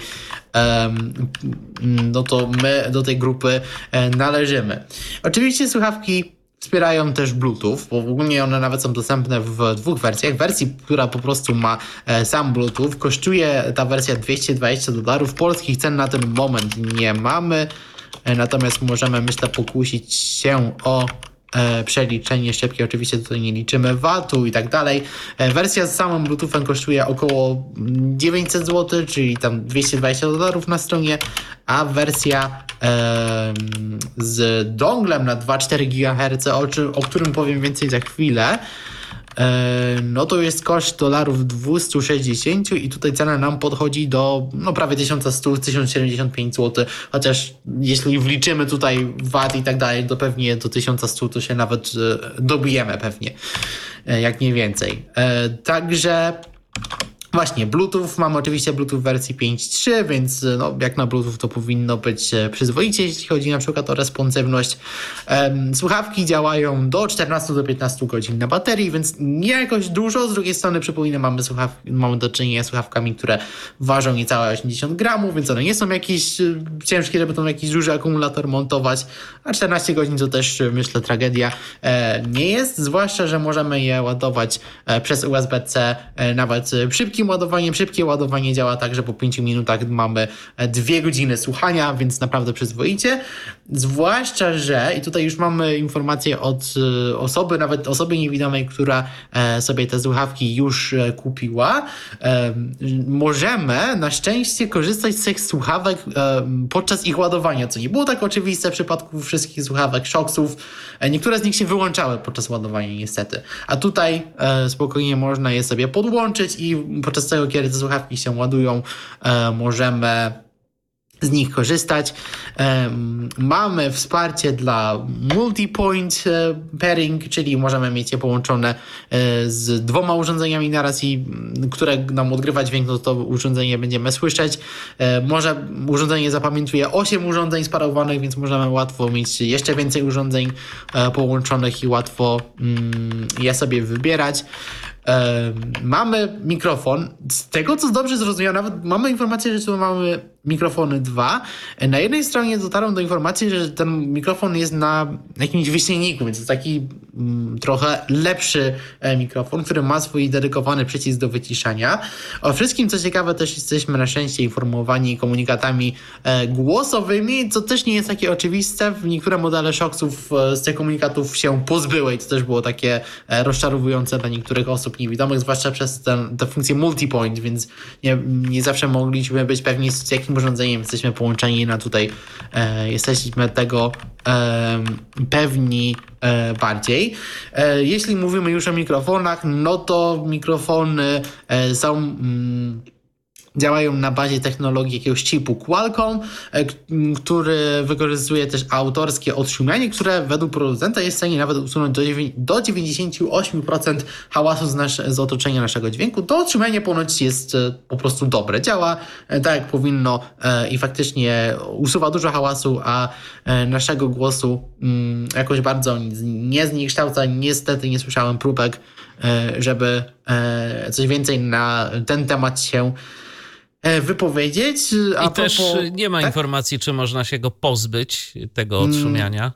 Speaker 3: no to my do tej grupy należymy. Oczywiście słuchawki wspierają też Bluetooth, bo ogólnie one nawet są dostępne w dwóch wersjach. Wersji, która po prostu ma e, sam Bluetooth, kosztuje ta wersja dwieście dwadzieścia dolarów. Polskich cen na ten moment nie mamy, e, natomiast możemy, myślę, pokusić się o e, przeliczenie szybkie, oczywiście tutaj nie liczymy V A T-u i tak dalej. E, wersja z samym Bluetoothem kosztuje około dziewięćset złotych, czyli tam dwieście dwadzieścia dolarów na stronie, a wersja e, z donglem na dwa przecinek cztery gigaherca, o, czym, o którym powiem więcej za chwilę, no to jest koszt dolarów dwieście sześćdziesiąt i tutaj cena nam podchodzi do no prawie tysiąc sto, tysiąc siedemdziesiąt pięć złotych, chociaż jeśli wliczymy tutaj V A T i tak dalej, to pewnie do tysiąc sto to się nawet dobijemy pewnie, jak nie więcej. Także właśnie, Bluetooth, mamy oczywiście Bluetooth w wersji pięć trzy, więc no, jak na Bluetooth to powinno być przyzwoicie, jeśli chodzi na przykład o responsywność. Um, słuchawki działają do czternaście do piętnastu godzin na baterii, więc nie jakoś dużo. Z drugiej strony, przypominam, mamy, słuchawki, mamy do czynienia z słuchawkami, które ważą niecałe osiemdziesiąt gramów, więc one nie są jakieś ciężkie, żeby tam jakiś duży akumulator montować, a czternaście godzin to też, myślę, tragedia e, nie jest, zwłaszcza, że możemy je ładować e, przez U S B C, e, nawet szybkim ładowaniem. Szybkie ładowanie działa tak, że po pięciu minutach mamy dwie godziny słuchania, więc naprawdę przyzwoicie. Zwłaszcza, że i tutaj już mamy informację od osoby, nawet osoby niewidomej, która sobie te słuchawki już kupiła. Możemy na szczęście korzystać z tych słuchawek podczas ich ładowania, co nie było tak oczywiste w przypadku wszystkich słuchawek Shocksów. Niektóre z nich się wyłączały podczas ładowania niestety. A tutaj spokojnie można je sobie podłączyć i podczas tego, kiedy te słuchawki się ładują, możemy z nich korzystać. Mamy wsparcie dla multi-point pairing, czyli możemy mieć je połączone z dwoma urządzeniami naraz i które nam odgrywa dźwięk, no to urządzenie będziemy słyszeć. Może urządzenie zapamiętuje osiem urządzeń sparowanych, więc możemy łatwo mieć jeszcze więcej urządzeń połączonych i łatwo je sobie wybierać. Mamy mikrofon. Z tego, co dobrze zrozumiałem, nawet mamy informację, że tu mamy mikrofony dwa. Na jednej stronie dotarłem do informacji, że ten mikrofon jest na jakimś wyśnieniku, więc to taki mm, trochę lepszy e, mikrofon, który ma swój dedykowany przycisk do wyciszania. O wszystkim, co ciekawe, też jesteśmy na szczęście informowani komunikatami e, głosowymi, co też nie jest takie oczywiste. Niektóre modele Shocksów e, z tych komunikatów się pozbyły i to też było takie e, rozczarowujące dla niektórych osób niewidomych, zwłaszcza przez ten, tę funkcję multipoint, więc nie, nie zawsze mogliśmy być pewni, z jakim urządzeniem jesteśmy połączeni, na tutaj e, jesteśmy tego e, pewni e, bardziej. E, jeśli mówimy już o mikrofonach, no to mikrofony e, są mm, działają na bazie technologii jakiegoś chipu Qualcomm, który wykorzystuje też autorskie odszumianie, które według producenta jest w stanie nawet usunąć do dziewięćdziesiąt osiem procent hałasu z, nasze, z otoczenia naszego dźwięku. To odszumianie ponoć jest po prostu dobre. Działa tak jak powinno i faktycznie usuwa dużo hałasu, a naszego głosu jakoś bardzo nie zniekształca. Niestety nie słyszałem próbek, żeby coś więcej na ten temat się wypowiedzieć. A
Speaker 1: I też
Speaker 3: propos,
Speaker 1: nie ma
Speaker 3: tak?
Speaker 1: informacji, czy można się go pozbyć, tego odszumiania.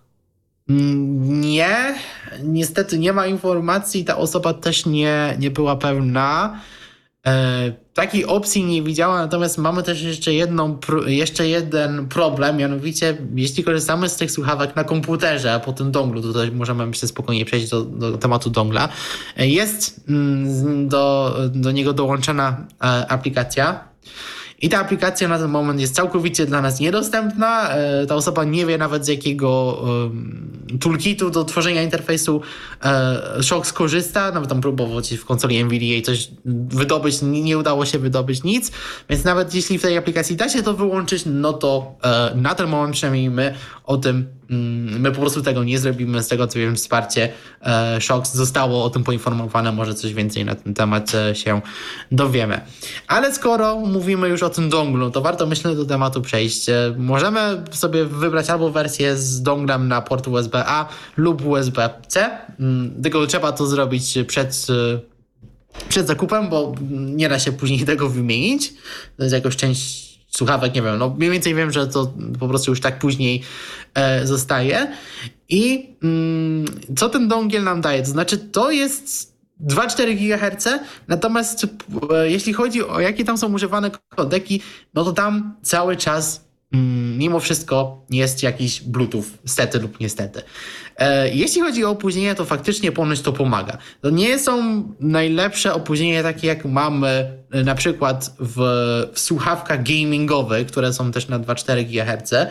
Speaker 3: Nie, niestety nie ma informacji. Ta osoba też nie, nie była pewna. E, takiej opcji nie widziała, natomiast mamy też jeszcze, jedną, jeszcze jeden problem, mianowicie jeśli korzystamy z tych słuchawek na komputerze, a po tym donglu, to tutaj możemy myślę spokojnie przejść do, do tematu dongla, jest mm, do, do niego dołączona e, aplikacja. I ta aplikacja na ten moment jest całkowicie dla nas niedostępna. Ta osoba nie wie nawet z jakiego um, toolkitu do tworzenia interfejsu e, Shocks korzysta. Nawet tam próbował w konsoli Nvidia coś wydobyć, nie, nie udało się wydobyć nic. Więc nawet jeśli w tej aplikacji da się to wyłączyć, no to e, na ten moment przynajmniej my o tym, mm, my po prostu tego nie zrobimy. Z tego co wiem, wsparcie e, Shocks zostało o tym poinformowane. Może coś więcej na ten temat e, się dowiemy. Ale skoro mówimy już o tym donglu, to warto myślę do tematu przejść. Możemy sobie wybrać albo wersję z donglem na port U S B A lub U S B C. Tylko trzeba to zrobić przed, przed zakupem, bo nie da się później tego wymienić. To jest jakoś część słuchawek, nie wiem, no mniej więcej wiem, że to po prostu już tak później e, zostaje. I mm, co ten dongiel nam daje? To znaczy to jest dwa przecinek cztery gigaherca, natomiast e, jeśli chodzi o jakie tam są używane kodeki, no to tam cały czas mimo wszystko jest jakiś Bluetooth, stety lub niestety. Jeśli chodzi o opóźnienia, to faktycznie ponoć to pomaga. To nie są najlepsze opóźnienia takie, jak mamy na przykład w, w słuchawkach gamingowych, które są też na dwa przecinek cztery gigaherca,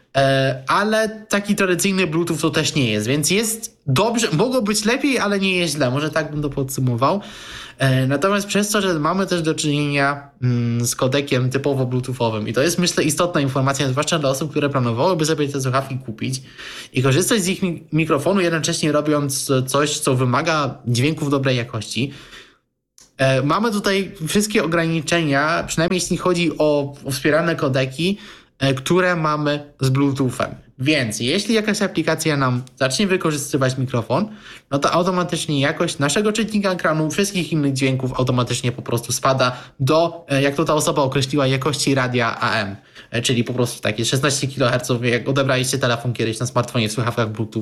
Speaker 3: ale taki tradycyjny Bluetooth to też nie jest, więc jest dobrze, mogło być lepiej, ale nie jest źle, może tak bym to podsumował. Natomiast przez to, że mamy też do czynienia z kodekiem typowo bluetoothowym i to jest, myślę, istotna informacja, zwłaszcza dla osób, które planowałyby sobie te słuchawki kupić i korzystać z ich mikrofonu, jednocześnie robiąc coś, co wymaga dźwięków dobrej jakości. Mamy tutaj wszystkie ograniczenia, przynajmniej jeśli chodzi o, o wspierane kodeki, które mamy z Bluetoothem. Więc jeśli jakaś aplikacja nam zacznie wykorzystywać mikrofon, no to automatycznie jakość naszego czytnika ekranu, wszystkich innych dźwięków automatycznie po prostu spada do, jak to ta osoba określiła, jakości radia A M. Czyli po prostu takie szesnaście kiloherców, jak odebraliście telefon kiedyś na smartfonie w słuchawkach Bluetooth,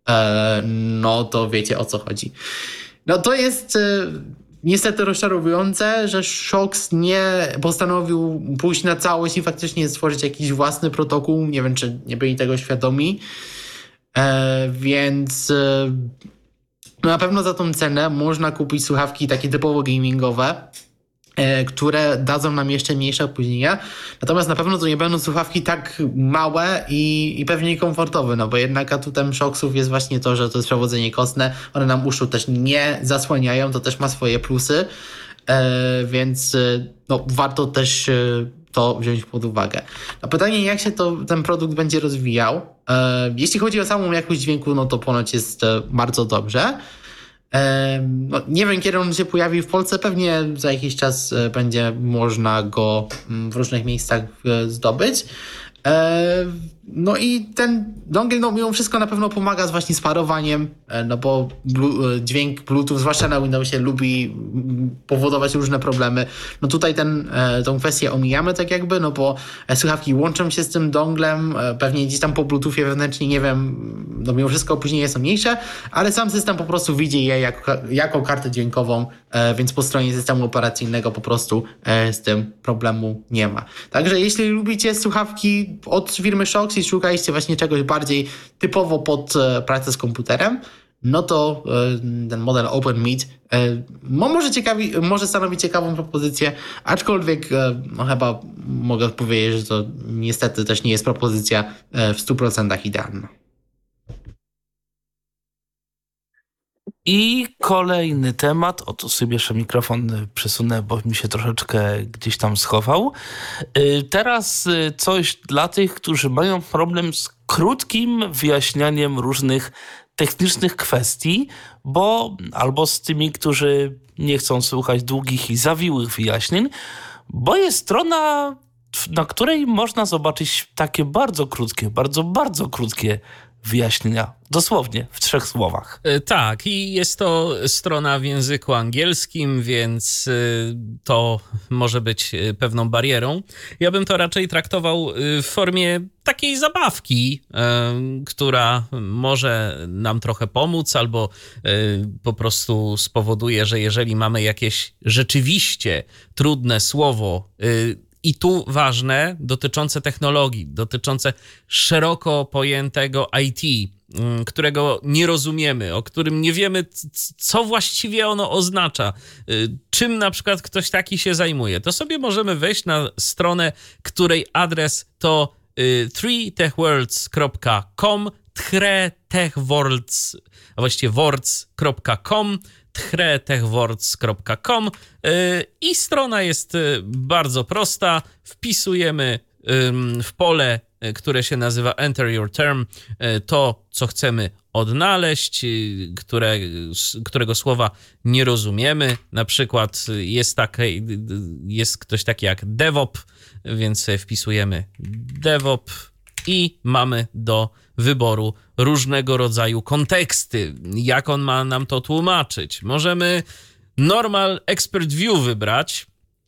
Speaker 3: no to wiecie, o co chodzi. No to jest niestety rozczarowujące, że Shox nie postanowił pójść na całość i faktycznie stworzyć jakiś własny protokół. Nie wiem, czy nie byli tego świadomi. E, więc e, no na pewno za tą cenę można kupić słuchawki takie typowo gamingowe, e, które dadzą nam jeszcze mniejsze opóźnienia. Natomiast na pewno to nie będą słuchawki tak małe i, i pewnie komfortowe, no bo jednak atutem Shoxów jest właśnie to, że to jest przewodzenie kostne. One nam uszu też nie zasłaniają, to też ma swoje plusy, e, więc no, warto też to wziąć pod uwagę. No pytanie, jak się to, ten produkt będzie rozwijał. E, jeśli chodzi o samą jakość dźwięku, no to ponoć jest bardzo dobrze. No, nie wiem, kiedy on się pojawi w Polsce, pewnie za jakiś czas będzie można go w różnych miejscach zdobyć. No i ten dongle, no mimo wszystko na pewno pomaga z właśnie z parowaniem, no bo blu- dźwięk Bluetooth, zwłaszcza na Windowsie, lubi powodować różne problemy. No tutaj ten, tą kwestię omijamy tak jakby, no bo słuchawki łączą się z tym donglem, pewnie gdzieś tam po Bluetoothie wewnętrznie, nie wiem, no mimo wszystko opóźnienia są mniejsze, ale sam system po prostu widzi je jako, jako kartę dźwiękową, więc po stronie systemu operacyjnego po prostu z tym problemu nie ma. Także jeśli lubicie słuchawki od firmy Shox i szukaliście właśnie czegoś bardziej typowo pod pracę z komputerem, no to ten model OpenMeet no może, ciekawi, może stanowić ciekawą propozycję, aczkolwiek no chyba mogę powiedzieć, że to niestety też nie jest propozycja w stu procentach idealna.
Speaker 2: I kolejny temat, oto sobie jeszcze mikrofon przesunę, bo mi się troszeczkę gdzieś tam schował. Teraz coś dla tych, którzy mają problem z krótkim wyjaśnianiem różnych technicznych kwestii, bo albo z tymi, którzy nie chcą słuchać długich i zawiłych wyjaśnień, bo jest strona, na której można zobaczyć takie bardzo krótkie, bardzo, bardzo krótkie wyjaśnienia. Dosłownie, w trzech słowach.
Speaker 1: Tak, i jest to strona w języku angielskim, więc to może być pewną barierą. Ja bym to raczej traktował w formie takiej zabawki, która może nam trochę pomóc, albo po prostu spowoduje, że jeżeli mamy jakieś rzeczywiście trudne słowo, i tu ważne, dotyczące technologii, dotyczące szeroko pojętego I T, którego nie rozumiemy, o którym nie wiemy, co właściwie ono oznacza, czym na przykład ktoś taki się zajmuje, to sobie możemy wejść na stronę, której adres to three tech worlds kropka com, three tech worlds, a właściwie worlds kropka com, three tech worlds kropka com i strona jest bardzo prosta. Wpisujemy w pole, które się nazywa Enter Your Term, to, co chcemy odnaleźć, które, którego słowa nie rozumiemy. Na przykład jest, takie, jest ktoś taki jak DevOps, więc wpisujemy DevOps i mamy do wyboru różnego rodzaju konteksty. Jak on ma nam to tłumaczyć? Możemy Normal Expert View wybrać,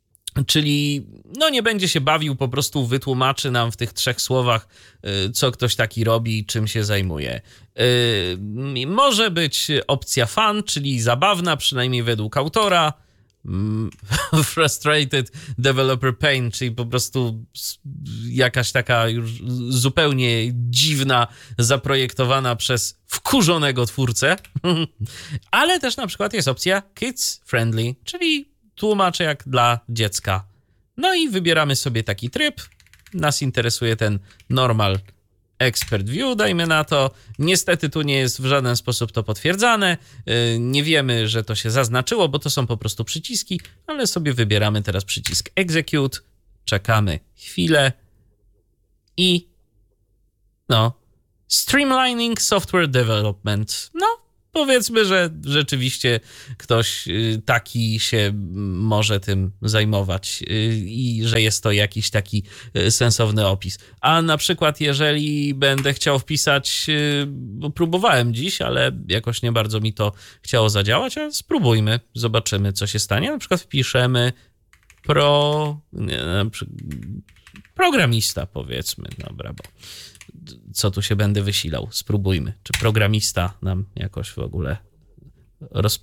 Speaker 1: czyli no nie będzie się bawił, po prostu wytłumaczy nam w tych trzech słowach, co ktoś taki robi, czym się zajmuje. Może być opcja fun, czyli zabawna, przynajmniej według autora. frustrated developer pain, czyli po prostu jakaś taka już zupełnie dziwna, zaprojektowana przez wkurzonego twórcę. Ale też na przykład jest opcja kids friendly, czyli tłumaczę jak dla dziecka. No i wybieramy sobie taki tryb. Nas interesuje ten normal expert view, dajmy na to. Niestety tu nie jest w żaden sposób to potwierdzane. Nie wiemy, że to się zaznaczyło, bo to są po prostu przyciski, ale sobie wybieramy teraz przycisk execute, czekamy chwilę i no, streamlining software development. No, powiedzmy, że rzeczywiście ktoś taki się może tym zajmować i że jest to jakiś taki sensowny opis. A na przykład jeżeli będę chciał wpisać, bo próbowałem dziś, ale jakoś nie bardzo mi to chciało zadziałać, a spróbujmy, zobaczymy co się stanie. Na przykład wpiszemy pro... Nie, programista powiedzmy, dobra, bo co tu się będę wysilał? Spróbujmy. Czy programista nam jakoś w ogóle roz...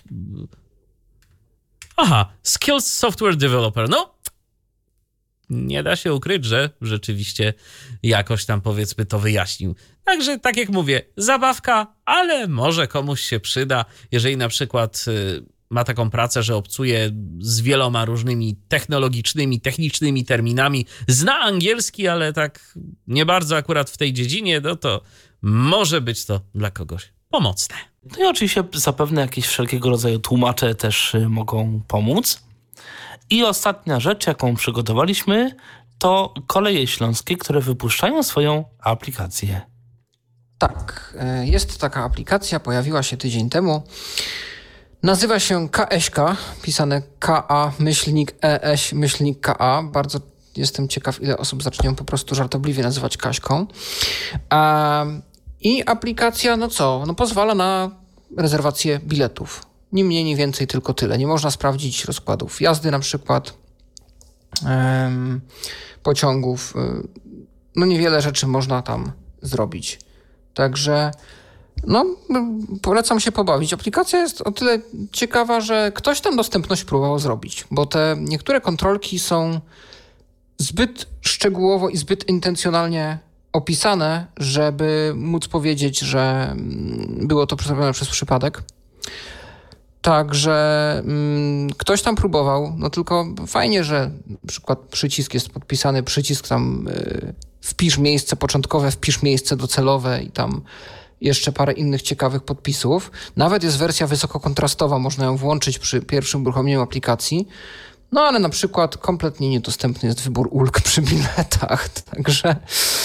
Speaker 1: Aha, Skills Software Developer. No, nie da się ukryć, że rzeczywiście jakoś tam powiedzmy to wyjaśnił. Także tak jak mówię, zabawka, ale może komuś się przyda, jeżeli na przykład ma taką pracę, że obcuje z wieloma różnymi technologicznymi, technicznymi terminami, zna angielski, ale tak nie bardzo akurat w tej dziedzinie, no to może być to dla kogoś pomocne.
Speaker 2: No i oczywiście zapewne jakieś wszelkiego rodzaju tłumacze też mogą pomóc. I ostatnia rzecz, jaką przygotowaliśmy, to Koleje Śląskie, które wypuszczają swoją aplikację.
Speaker 4: Tak, jest taka aplikacja, pojawiła się tydzień temu. Nazywa się K S K, pisane K A myślnik E S myślnik K A. Bardzo jestem ciekaw, ile osób zacznie ją po prostu żartobliwie nazywać Kaśką. I aplikacja, no co, no pozwala na rezerwację biletów. Ni mniej, ni więcej, tylko tyle. Nie można sprawdzić rozkładów jazdy na przykład, em, pociągów. No niewiele rzeczy można tam zrobić. Także no, polecam się pobawić. Aplikacja jest o tyle ciekawa, że ktoś tam dostępność próbował zrobić, bo te niektóre kontrolki są zbyt szczegółowo i zbyt intencjonalnie opisane, żeby móc powiedzieć, że było to zrobione przez przypadek. Także mm, ktoś tam próbował, no tylko fajnie, że na przykład przycisk jest podpisany, przycisk tam y, wpisz miejsce początkowe, wpisz miejsce docelowe i tam jeszcze parę innych ciekawych podpisów. Nawet jest wersja wysokokontrastowa, można ją włączyć przy pierwszym uruchomieniu aplikacji. No ale na przykład kompletnie niedostępny jest wybór ulg przy biletach. Także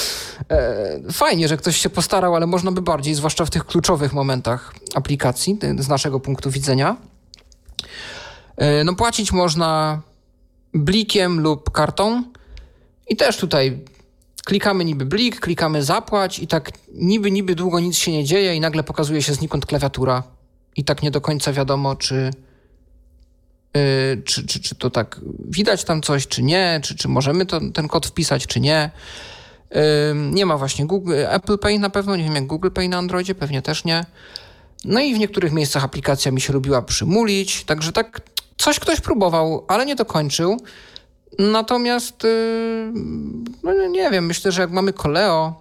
Speaker 4: e, fajnie, że ktoś się postarał, ale można by bardziej, zwłaszcza w tych kluczowych momentach aplikacji, z naszego punktu widzenia. E, no płacić można blikiem lub kartą i też tutaj klikamy niby blik, klikamy zapłać i tak niby, niby długo nic się nie dzieje i nagle pokazuje się znikąd klawiatura i tak nie do końca wiadomo, czy, yy, czy, czy, czy to tak widać tam coś, czy nie, czy, czy możemy to, ten kod wpisać, czy nie. Yy, nie ma właśnie Google, Apple Pay na pewno, nie wiem jak Google Pay na Androidzie, pewnie też nie. No i w niektórych miejscach aplikacja mi się lubiła przymulić, także tak coś ktoś próbował, ale nie dokończył. Natomiast, no nie wiem, myślę, że jak mamy Koleo,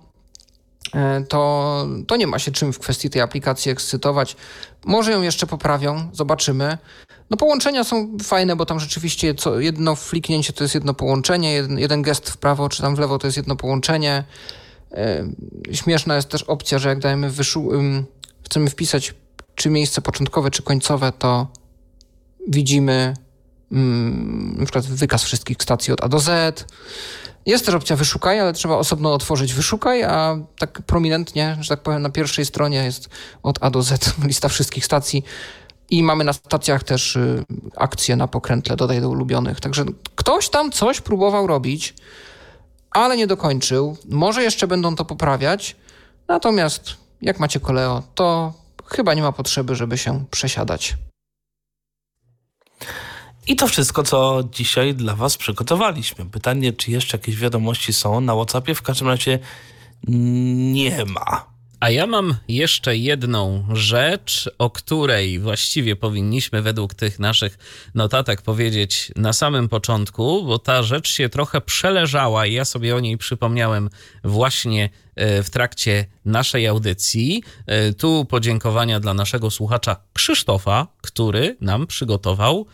Speaker 4: to, to nie ma się czym w kwestii tej aplikacji ekscytować. Może ją jeszcze poprawią, zobaczymy. No połączenia są fajne, bo tam rzeczywiście co jedno fliknięcie to jest jedno połączenie, jeden, jeden gest w prawo czy tam w lewo to jest jedno połączenie. Śmieszna jest też opcja, że jak dajemy wyszu- chcemy wpisać czy miejsce początkowe, czy końcowe, to widzimy na przykład wykaz wszystkich stacji od A do Z. Jest też opcja wyszukaj, ale trzeba osobno otworzyć wyszukaj, a tak prominentnie, że tak powiem, na pierwszej stronie jest od A do Z lista wszystkich stacji i mamy na stacjach też akcje na pokrętle, dodaj do ulubionych. Także ktoś tam coś próbował robić, ale nie dokończył. Może jeszcze będą to poprawiać, natomiast jak macie Koleo, to chyba nie ma potrzeby, żeby się przesiadać.
Speaker 2: I to wszystko, co dzisiaj dla was przygotowaliśmy. Pytanie, czy jeszcze jakieś wiadomości są na WhatsAppie? W każdym razie nie ma.
Speaker 1: A ja mam jeszcze jedną rzecz, o której właściwie powinniśmy według tych naszych notatek powiedzieć na samym początku, bo ta rzecz się trochę przeleżała i ja sobie o niej przypomniałem właśnie w trakcie naszej audycji. Tu podziękowania dla naszego słuchacza Krzysztofa, który nam przygotował,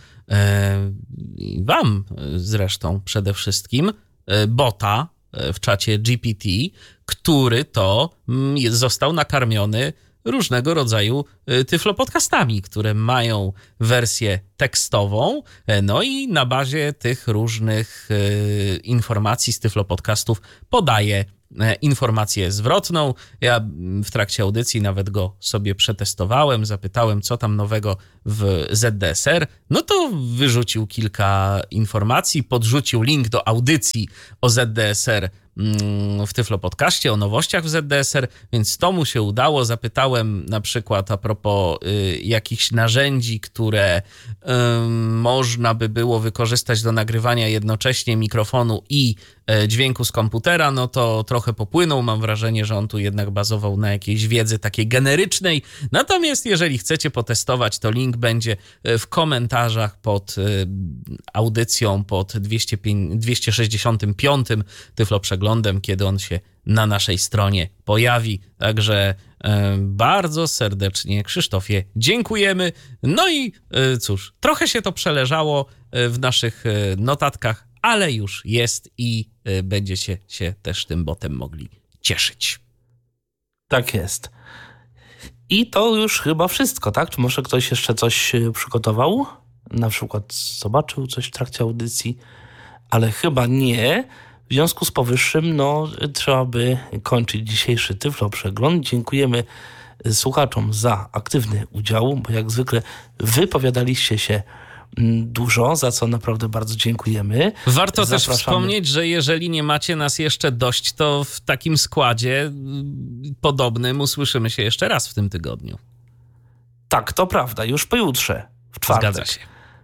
Speaker 1: i wam zresztą przede wszystkim, bota w czacie G P T, który to został nakarmiony różnego rodzaju tyflopodcastami, które mają wersję tekstową, no i na bazie tych różnych informacji z tyflopodcastów podaje informację zwrotną. Ja w trakcie audycji nawet go sobie przetestowałem, zapytałem, co tam nowego w Z D S R. No to wyrzucił kilka informacji, podrzucił link do audycji o Z D S R w Tyflopodcaście, o nowościach w Z D S R, więc to mu się udało. Zapytałem na przykład a propos y, jakichś narzędzi, które y, można by było wykorzystać do nagrywania jednocześnie mikrofonu i y, dźwięku z komputera, no to trochę popłynął. Mam wrażenie, że on tu jednak bazował na jakiejś wiedzy takiej generycznej. Natomiast jeżeli chcecie potestować, to link będzie w komentarzach pod y, audycją, pod dwieście sześćdziesiątym piątym Tyfloprzeglądem, kiedy on się na naszej stronie pojawi. Także e, bardzo serdecznie, Krzysztofie, dziękujemy. No i e, cóż, trochę się to przeleżało e, w naszych e, notatkach, ale już jest i e, będziecie się też tym botem mogli cieszyć.
Speaker 2: Tak jest. I to już chyba wszystko, tak? Czy może ktoś jeszcze coś przygotował? Na przykład zobaczył coś w trakcie audycji, ale chyba nie. W związku z powyższym, no, trzeba by kończyć dzisiejszy Tyfloprzegląd. Dziękujemy słuchaczom za aktywny udział, bo jak zwykle wypowiadaliście się dużo, za co naprawdę bardzo dziękujemy.
Speaker 1: Warto
Speaker 2: Zapraszamy.
Speaker 1: też wspomnieć, że jeżeli nie macie nas jeszcze dość, to w takim składzie podobnym usłyszymy się jeszcze raz w tym tygodniu.
Speaker 2: Tak, to prawda. Już pojutrze, w czwartek.
Speaker 1: Zgadza się.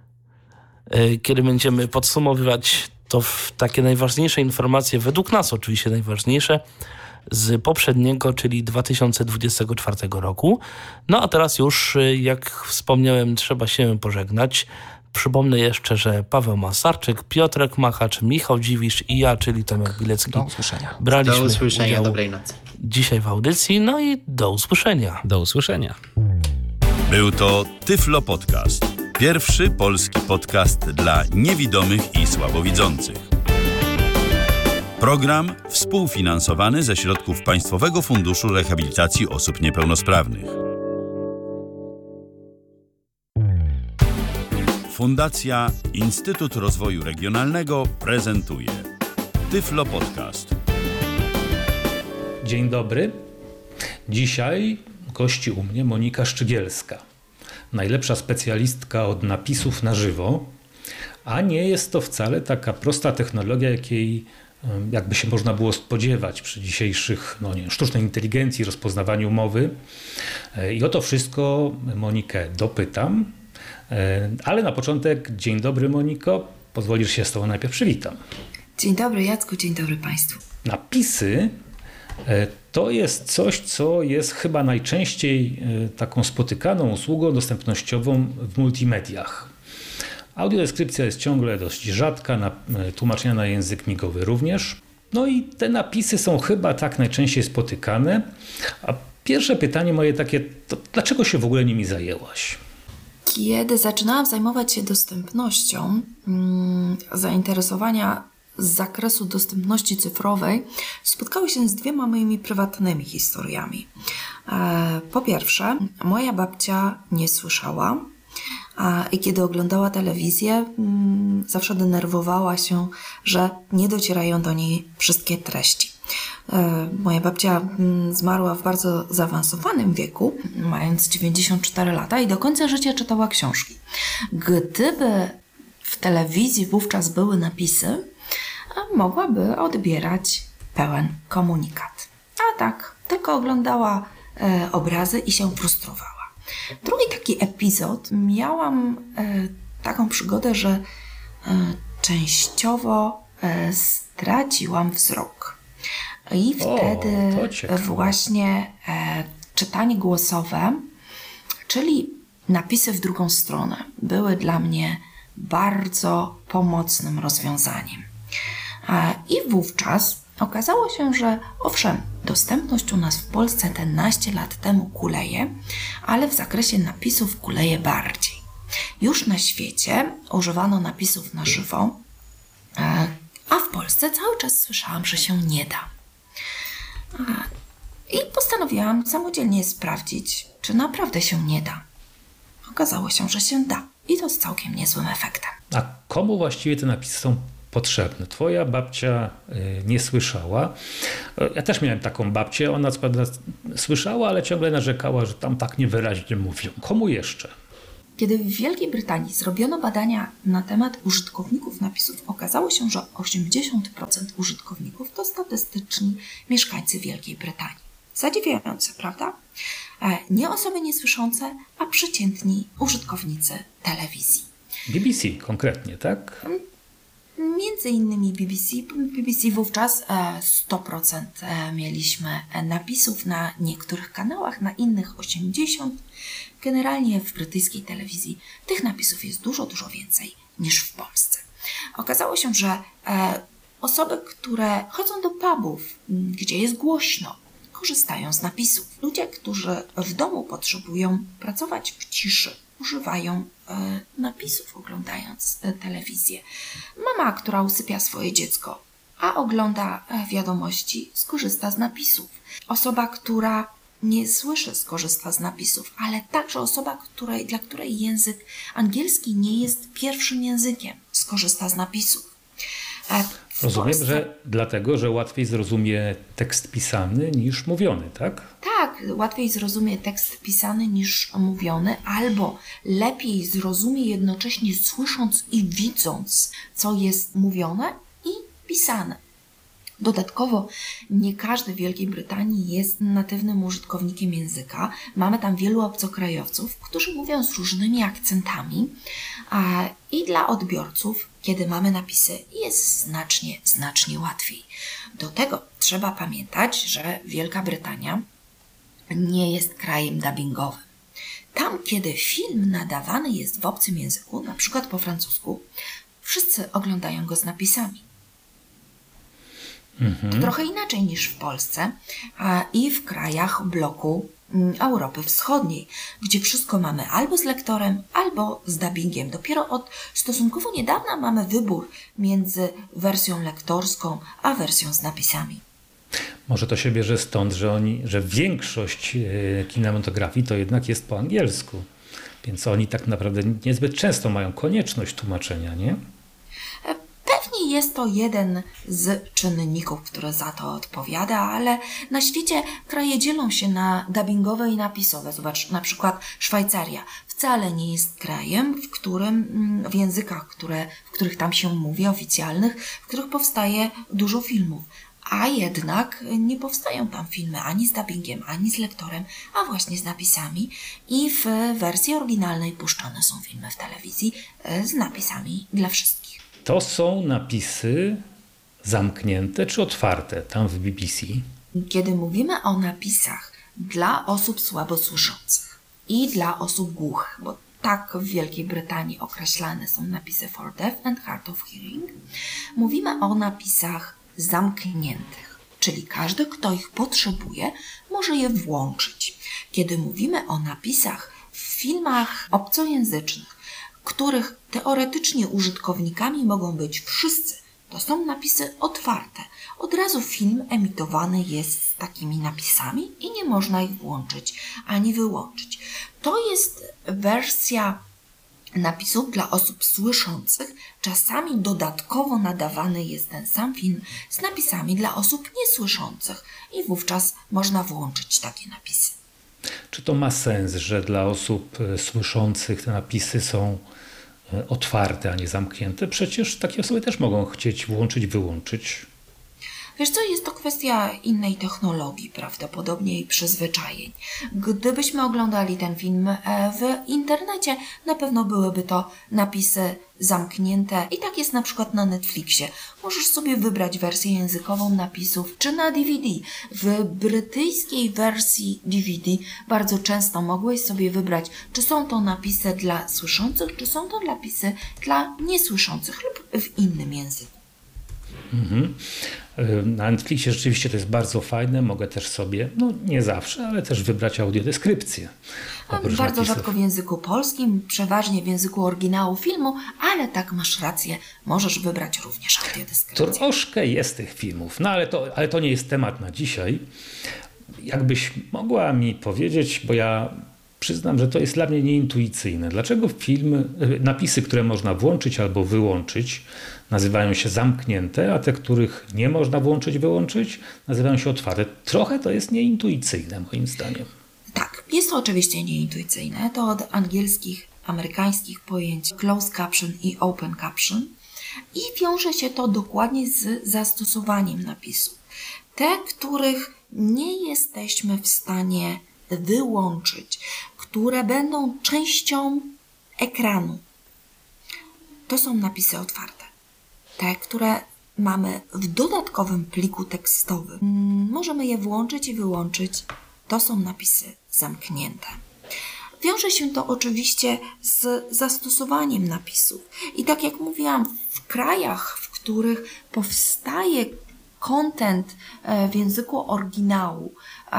Speaker 2: Kiedy będziemy podsumowywać to w takie najważniejsze informacje, według nas oczywiście najważniejsze, z poprzedniego, czyli dwa tysiące dwudziestego czwartego roku. No a teraz już, jak wspomniałem, trzeba się pożegnać. Przypomnę jeszcze, że Paweł Masarczyk, Piotrek Machacz, Michał Dziwisz i ja, czyli Tomek Bilecki.
Speaker 4: Do usłyszenia.
Speaker 2: Braliśmy
Speaker 3: Do usłyszenia,
Speaker 2: udział
Speaker 3: dobrej nocy.
Speaker 2: dzisiaj w audycji, no i do usłyszenia.
Speaker 1: Do usłyszenia.
Speaker 7: Był to Tyflo Podcast. Pierwszy polski podcast dla niewidomych i słabowidzących. Program współfinansowany ze środków Państwowego Funduszu Rehabilitacji Osób Niepełnosprawnych. Fundacja Instytut Rozwoju Regionalnego prezentuje Tyflo Podcast.
Speaker 8: Dzień dobry. Dzisiaj gości u mnie Monika Szczygielska. Najlepsza specjalistka od napisów na żywo, a nie jest to wcale taka prosta technologia, jakiej jakby się można było spodziewać przy dzisiejszych no nie, sztucznej inteligencji, rozpoznawaniu mowy. I o to wszystko Monikę dopytam. Ale na początek, dzień dobry Moniko, pozwolisz się z tobą najpierw przywitam.
Speaker 9: Dzień dobry Jacku, dzień dobry Państwu.
Speaker 8: Napisy to jest coś, co jest chyba najczęściej taką spotykaną usługą dostępnościową w multimediach. Audiodeskrypcja jest ciągle dość rzadka, tłumaczenia na język migowy również. No i te napisy są chyba tak najczęściej spotykane. A pierwsze pytanie moje takie, to dlaczego się w ogóle nimi zajęłaś?
Speaker 9: Kiedy zaczynałam zajmować się dostępnością, zainteresowania z zakresu dostępności cyfrowej spotkały się z dwiema moimi prywatnymi historiami. Po pierwsze, moja babcia nie słyszała i kiedy oglądała telewizję, zawsze denerwowała się, że nie docierają do niej wszystkie treści. Moja babcia zmarła w bardzo zaawansowanym wieku, mając dziewięćdziesiąt cztery lata i do końca życia czytała książki. Gdyby w telewizji wówczas były napisy, mogłaby odbierać pełen komunikat. A tak, tylko oglądała e, obrazy i się frustrowała. Drugi taki epizod, miałam e, taką przygodę, że e, częściowo e, straciłam wzrok. I wtedy
Speaker 8: o,
Speaker 9: właśnie e, czytanie głosowe, czyli napisy w drugą stronę, były dla mnie bardzo pomocnym rozwiązaniem. E, I wówczas okazało się, że owszem, dostępność u nas w Polsce te naście lat temu kuleje, ale w zakresie napisów kuleje bardziej. Już na świecie używano napisów na żywo, a w Polsce cały czas słyszałam, że się nie da. I postanowiłam samodzielnie sprawdzić, czy naprawdę się nie da. Okazało się, że się da i to z całkiem niezłym efektem.
Speaker 8: A komu właściwie te napisy są potrzebne? Twoja babcia y, nie słyszała. Ja też miałem taką babcię, ona co prawda słyszała, ale ciągle narzekała, że tam tak niewyraźnie mówią. Komu jeszcze?
Speaker 9: Kiedy w Wielkiej Brytanii zrobiono badania na temat użytkowników napisów, okazało się, że osiemdziesiąt procent użytkowników to statystyczni mieszkańcy Wielkiej Brytanii. Zadziwiające, prawda? Nie osoby niesłyszące, a przeciętni użytkownicy telewizji.
Speaker 8: B B C konkretnie, tak?
Speaker 9: Między innymi B B C. B B C wówczas sto procent mieliśmy napisów na niektórych kanałach, na innych osiemdziesiąt procent. Generalnie w brytyjskiej telewizji tych napisów jest dużo, dużo więcej niż w Polsce. Okazało się, że osoby, które chodzą do pubów, gdzie jest głośno, korzystają z napisów. Ludzie, którzy w domu potrzebują pracować w ciszy, używają e, napisów oglądając e, telewizję. Mama, która usypia swoje dziecko, a ogląda e, wiadomości, skorzysta z napisów. Osoba, która nie słyszy, skorzysta z napisów, ale także osoba, której, dla której język angielski nie jest pierwszym językiem, skorzysta z napisów. E,
Speaker 8: Rozumiem,
Speaker 9: Polsce...
Speaker 8: że dlatego, że łatwiej zrozumie tekst pisany niż mówiony, tak?
Speaker 9: Tak, łatwiej zrozumie tekst pisany niż mówiony, albo lepiej zrozumie jednocześnie słysząc i widząc, co jest mówione i pisane. Dodatkowo nie każdy w Wielkiej Brytanii jest natywnym użytkownikiem języka. Mamy tam wielu obcokrajowców, którzy mówią z różnymi akcentami a, i dla odbiorców, kiedy mamy napisy, jest znacznie, znacznie łatwiej. Do tego trzeba pamiętać, że Wielka Brytania nie jest krajem dubbingowym. Tam, kiedy film nadawany jest w obcym języku, na przykład po francusku, wszyscy oglądają go z napisami.
Speaker 8: Mhm.
Speaker 9: To trochę inaczej niż w Polsce a i w krajach bloku Europy Wschodniej, gdzie wszystko mamy albo z lektorem, albo z dubbingiem. Dopiero od stosunkowo niedawna mamy wybór między wersją lektorską, a wersją z napisami.
Speaker 8: Może to się bierze stąd, że oni, że większość kinematografii to jednak jest po angielsku. Więc oni tak naprawdę niezbyt często mają konieczność tłumaczenia, nie?
Speaker 9: Pewnie jest to jeden z czynników, który za to odpowiada, ale na świecie kraje dzielą się na dubbingowe i napisowe. Zobacz, na przykład Szwajcaria wcale nie jest krajem, w którym w językach, które, w których tam się mówi, oficjalnych, w których powstaje dużo filmów. A jednak nie powstają tam filmy ani z dubbingiem, ani z lektorem, a właśnie z napisami. I w wersji oryginalnej puszczone są filmy w telewizji z napisami dla wszystkich.
Speaker 8: To są napisy zamknięte czy otwarte tam w B B C?
Speaker 9: Kiedy mówimy o napisach dla osób słabosłyszących i dla osób głuchych, bo tak w Wielkiej Brytanii określane są napisy for deaf and hard of hearing, mówimy o napisach zamkniętych, czyli każdy, kto ich potrzebuje, może je włączyć. Kiedy mówimy o napisach w filmach obcojęzycznych, których teoretycznie użytkownikami mogą być wszyscy, to są napisy otwarte. Od razu film emitowany jest z takimi napisami i nie można ich włączyć ani wyłączyć. To jest wersja napisów dla osób słyszących. Czasami dodatkowo nadawany jest ten sam film z napisami dla osób niesłyszących i wówczas można włączyć takie napisy.
Speaker 8: Czy to ma sens, że dla osób słyszących te napisy są otwarte, a nie zamknięte? Przecież takie osoby też mogą chcieć włączyć, wyłączyć.
Speaker 9: Wiesz co, jest to kwestia innej technologii, prawdopodobnie i przyzwyczajeń. Gdybyśmy oglądali ten film w internecie, na pewno byłyby to napisy zamknięte i tak jest na przykład na Netflixie. Możesz sobie wybrać wersję językową napisów, czy na D V D. W brytyjskiej wersji D V D bardzo często mogłeś sobie wybrać, czy są to napisy dla słyszących, czy są to napisy dla niesłyszących lub w innym języku.
Speaker 8: Mhm. Na Netflixie rzeczywiście to jest bardzo fajne. Mogę też sobie, no nie zawsze, ale też wybrać audiodeskrypcję.
Speaker 9: Bardzo napisów. Rzadko w języku polskim, przeważnie w języku oryginału filmu, ale tak, masz rację, możesz wybrać również audiodeskrypcję.
Speaker 8: Troszkę jest tych filmów, no ale to, ale to nie jest temat na dzisiaj. Jakbyś mogła mi powiedzieć, bo ja przyznam, że to jest dla mnie nieintuicyjne. Dlaczego film, napisy, które można włączyć albo wyłączyć, nazywają się zamknięte, a te, których nie można włączyć, wyłączyć, nazywają się otwarte? Trochę to jest nieintuicyjne, moim zdaniem.
Speaker 9: Tak, jest to oczywiście nieintuicyjne. To od angielskich, amerykańskich pojęć closed caption i open caption i wiąże się to dokładnie z zastosowaniem napisów. Te, których nie jesteśmy w stanie wyłączyć, które będą częścią ekranu, to są napisy otwarte. Te, które mamy w dodatkowym pliku tekstowym, możemy je włączyć i wyłączyć, to są napisy zamknięte. Wiąże się to oczywiście z zastosowaniem napisów. I tak jak mówiłam, w krajach, w których powstaje content w języku oryginału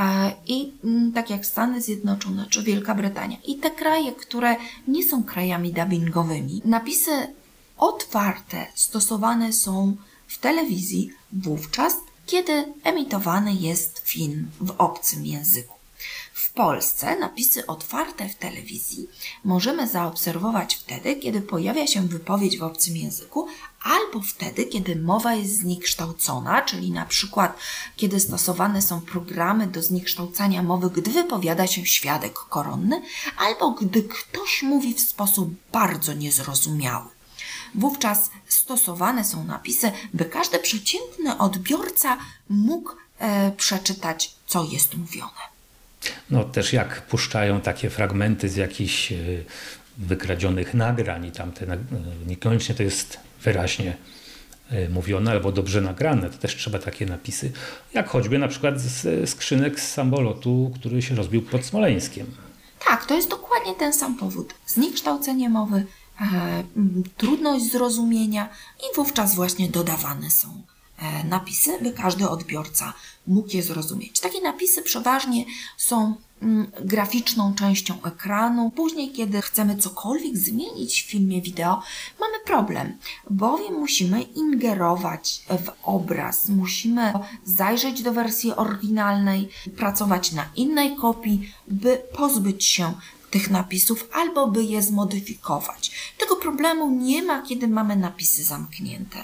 Speaker 9: i tak jak Stany Zjednoczone czy Wielka Brytania i te kraje, które nie są krajami dubbingowymi, napisy otwarte stosowane są w telewizji wówczas, kiedy emitowany jest film w obcym języku. W Polsce napisy otwarte w telewizji możemy zaobserwować wtedy, kiedy pojawia się wypowiedź w obcym języku, albo wtedy, kiedy mowa jest zniekształcona, czyli na przykład kiedy stosowane są programy do zniekształcania mowy, gdy wypowiada się świadek koronny, albo gdy ktoś mówi w sposób bardzo niezrozumiały. Wówczas stosowane są napisy, by każdy przeciętny odbiorca mógł e, przeczytać, co jest mówione.
Speaker 8: No też jak puszczają takie fragmenty z jakichś wykradzionych nagrań i tamte niekoniecznie to jest wyraźnie mówione albo dobrze nagrane, to też trzeba takie napisy, jak choćby na przykład z skrzynek z samolotu, który się rozbił pod Smoleńskiem.
Speaker 9: Tak, to jest dokładnie ten sam powód. Zniekształcenie mowy, e, trudność zrozumienia i wówczas właśnie dodawane są napisy, by każdy odbiorca mógł je zrozumieć. Takie napisy przeważnie są mm, graficzną częścią ekranu. Później, kiedy chcemy cokolwiek zmienić w filmie wideo, mamy problem, bowiem musimy ingerować w obraz, musimy zajrzeć do wersji oryginalnej, pracować na innej kopii, by pozbyć się tych napisów albo by je zmodyfikować. Tego problemu nie ma, kiedy mamy napisy zamknięte.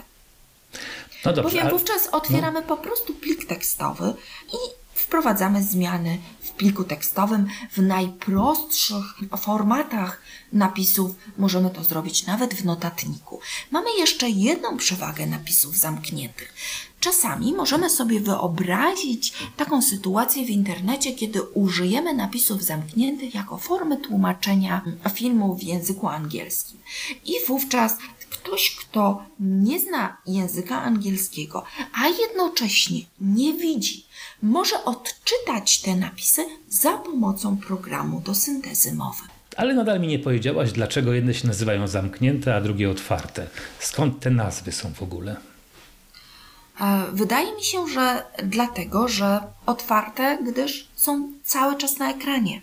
Speaker 8: No dobrze,
Speaker 9: Bowiem
Speaker 8: ale...
Speaker 9: wówczas otwieramy no. po prostu plik tekstowy i wprowadzamy zmiany w pliku tekstowym. W najprostszych formatach napisów możemy to zrobić nawet w notatniku. Mamy jeszcze jedną przewagę napisów zamkniętych. Czasami możemy sobie wyobrazić taką sytuację w internecie, kiedy użyjemy napisów zamkniętych jako formy tłumaczenia filmu w języku angielskim. I wówczas ktoś, kto nie zna języka angielskiego, a jednocześnie nie widzi, może odczytać te napisy za pomocą programu do syntezy mowy.
Speaker 8: Ale nadal mi nie powiedziałaś, dlaczego jedne się nazywają zamknięte, a drugie otwarte. Skąd te nazwy są w ogóle?
Speaker 9: Wydaje mi się, że dlatego, że otwarte, gdyż są cały czas na ekranie.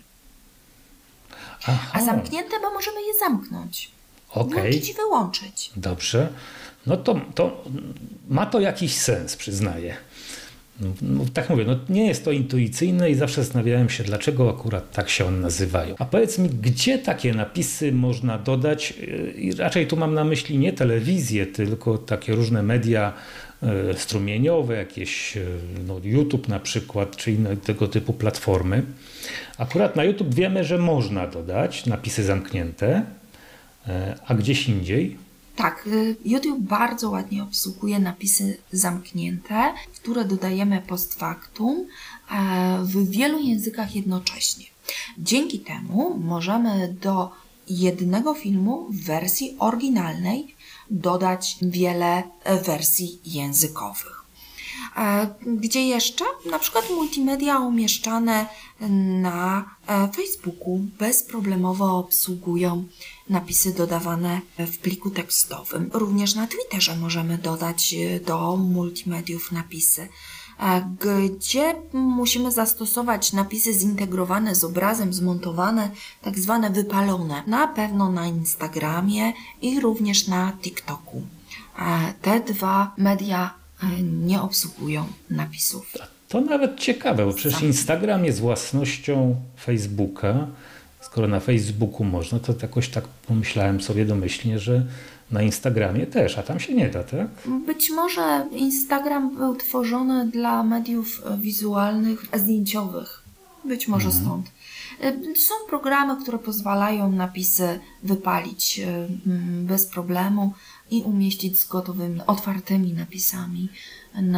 Speaker 8: Aha.
Speaker 9: A zamknięte, bo możemy je zamknąć.
Speaker 8: Okay.
Speaker 9: Włączyć i wyłączyć.
Speaker 8: Dobrze. No to, to ma to jakiś sens, przyznaję. No, tak mówię, no nie jest to intuicyjne i zawsze zastanawiałem się, dlaczego akurat tak się one nazywają. A powiedz mi, gdzie takie napisy można dodać? I raczej tu mam na myśli nie telewizję, tylko takie różne media strumieniowe, jakieś no, YouTube na przykład, czy inne tego typu platformy. Akurat na YouTube wiemy, że można dodać napisy zamknięte, a gdzieś indziej?
Speaker 9: Tak, YouTube bardzo ładnie obsługuje napisy zamknięte, które dodajemy post factum w wielu językach jednocześnie. Dzięki temu możemy do jednego filmu w wersji oryginalnej dodać wiele wersji językowych. Gdzie jeszcze? Na przykład multimedia umieszczane na Facebooku bezproblemowo obsługują napisy dodawane w pliku tekstowym. Również na Twitterze możemy dodać do multimediów napisy, gdzie musimy zastosować napisy zintegrowane z obrazem, zmontowane, tak zwane wypalone. Na pewno na Instagramie i również na TikToku. Te dwa media nie obsługują napisów.
Speaker 8: To nawet ciekawe, bo przecież Instagram jest własnością Facebooka. Skoro na Facebooku można, to jakoś tak pomyślałem sobie domyślnie, że na Instagramie też, a tam się nie da, tak?
Speaker 9: Być może Instagram był tworzony dla mediów wizualnych, zdjęciowych. Być może mhm. stąd. Są programy, które pozwalają napisy wypalić bez problemu i umieścić z gotowymi, otwartymi napisami na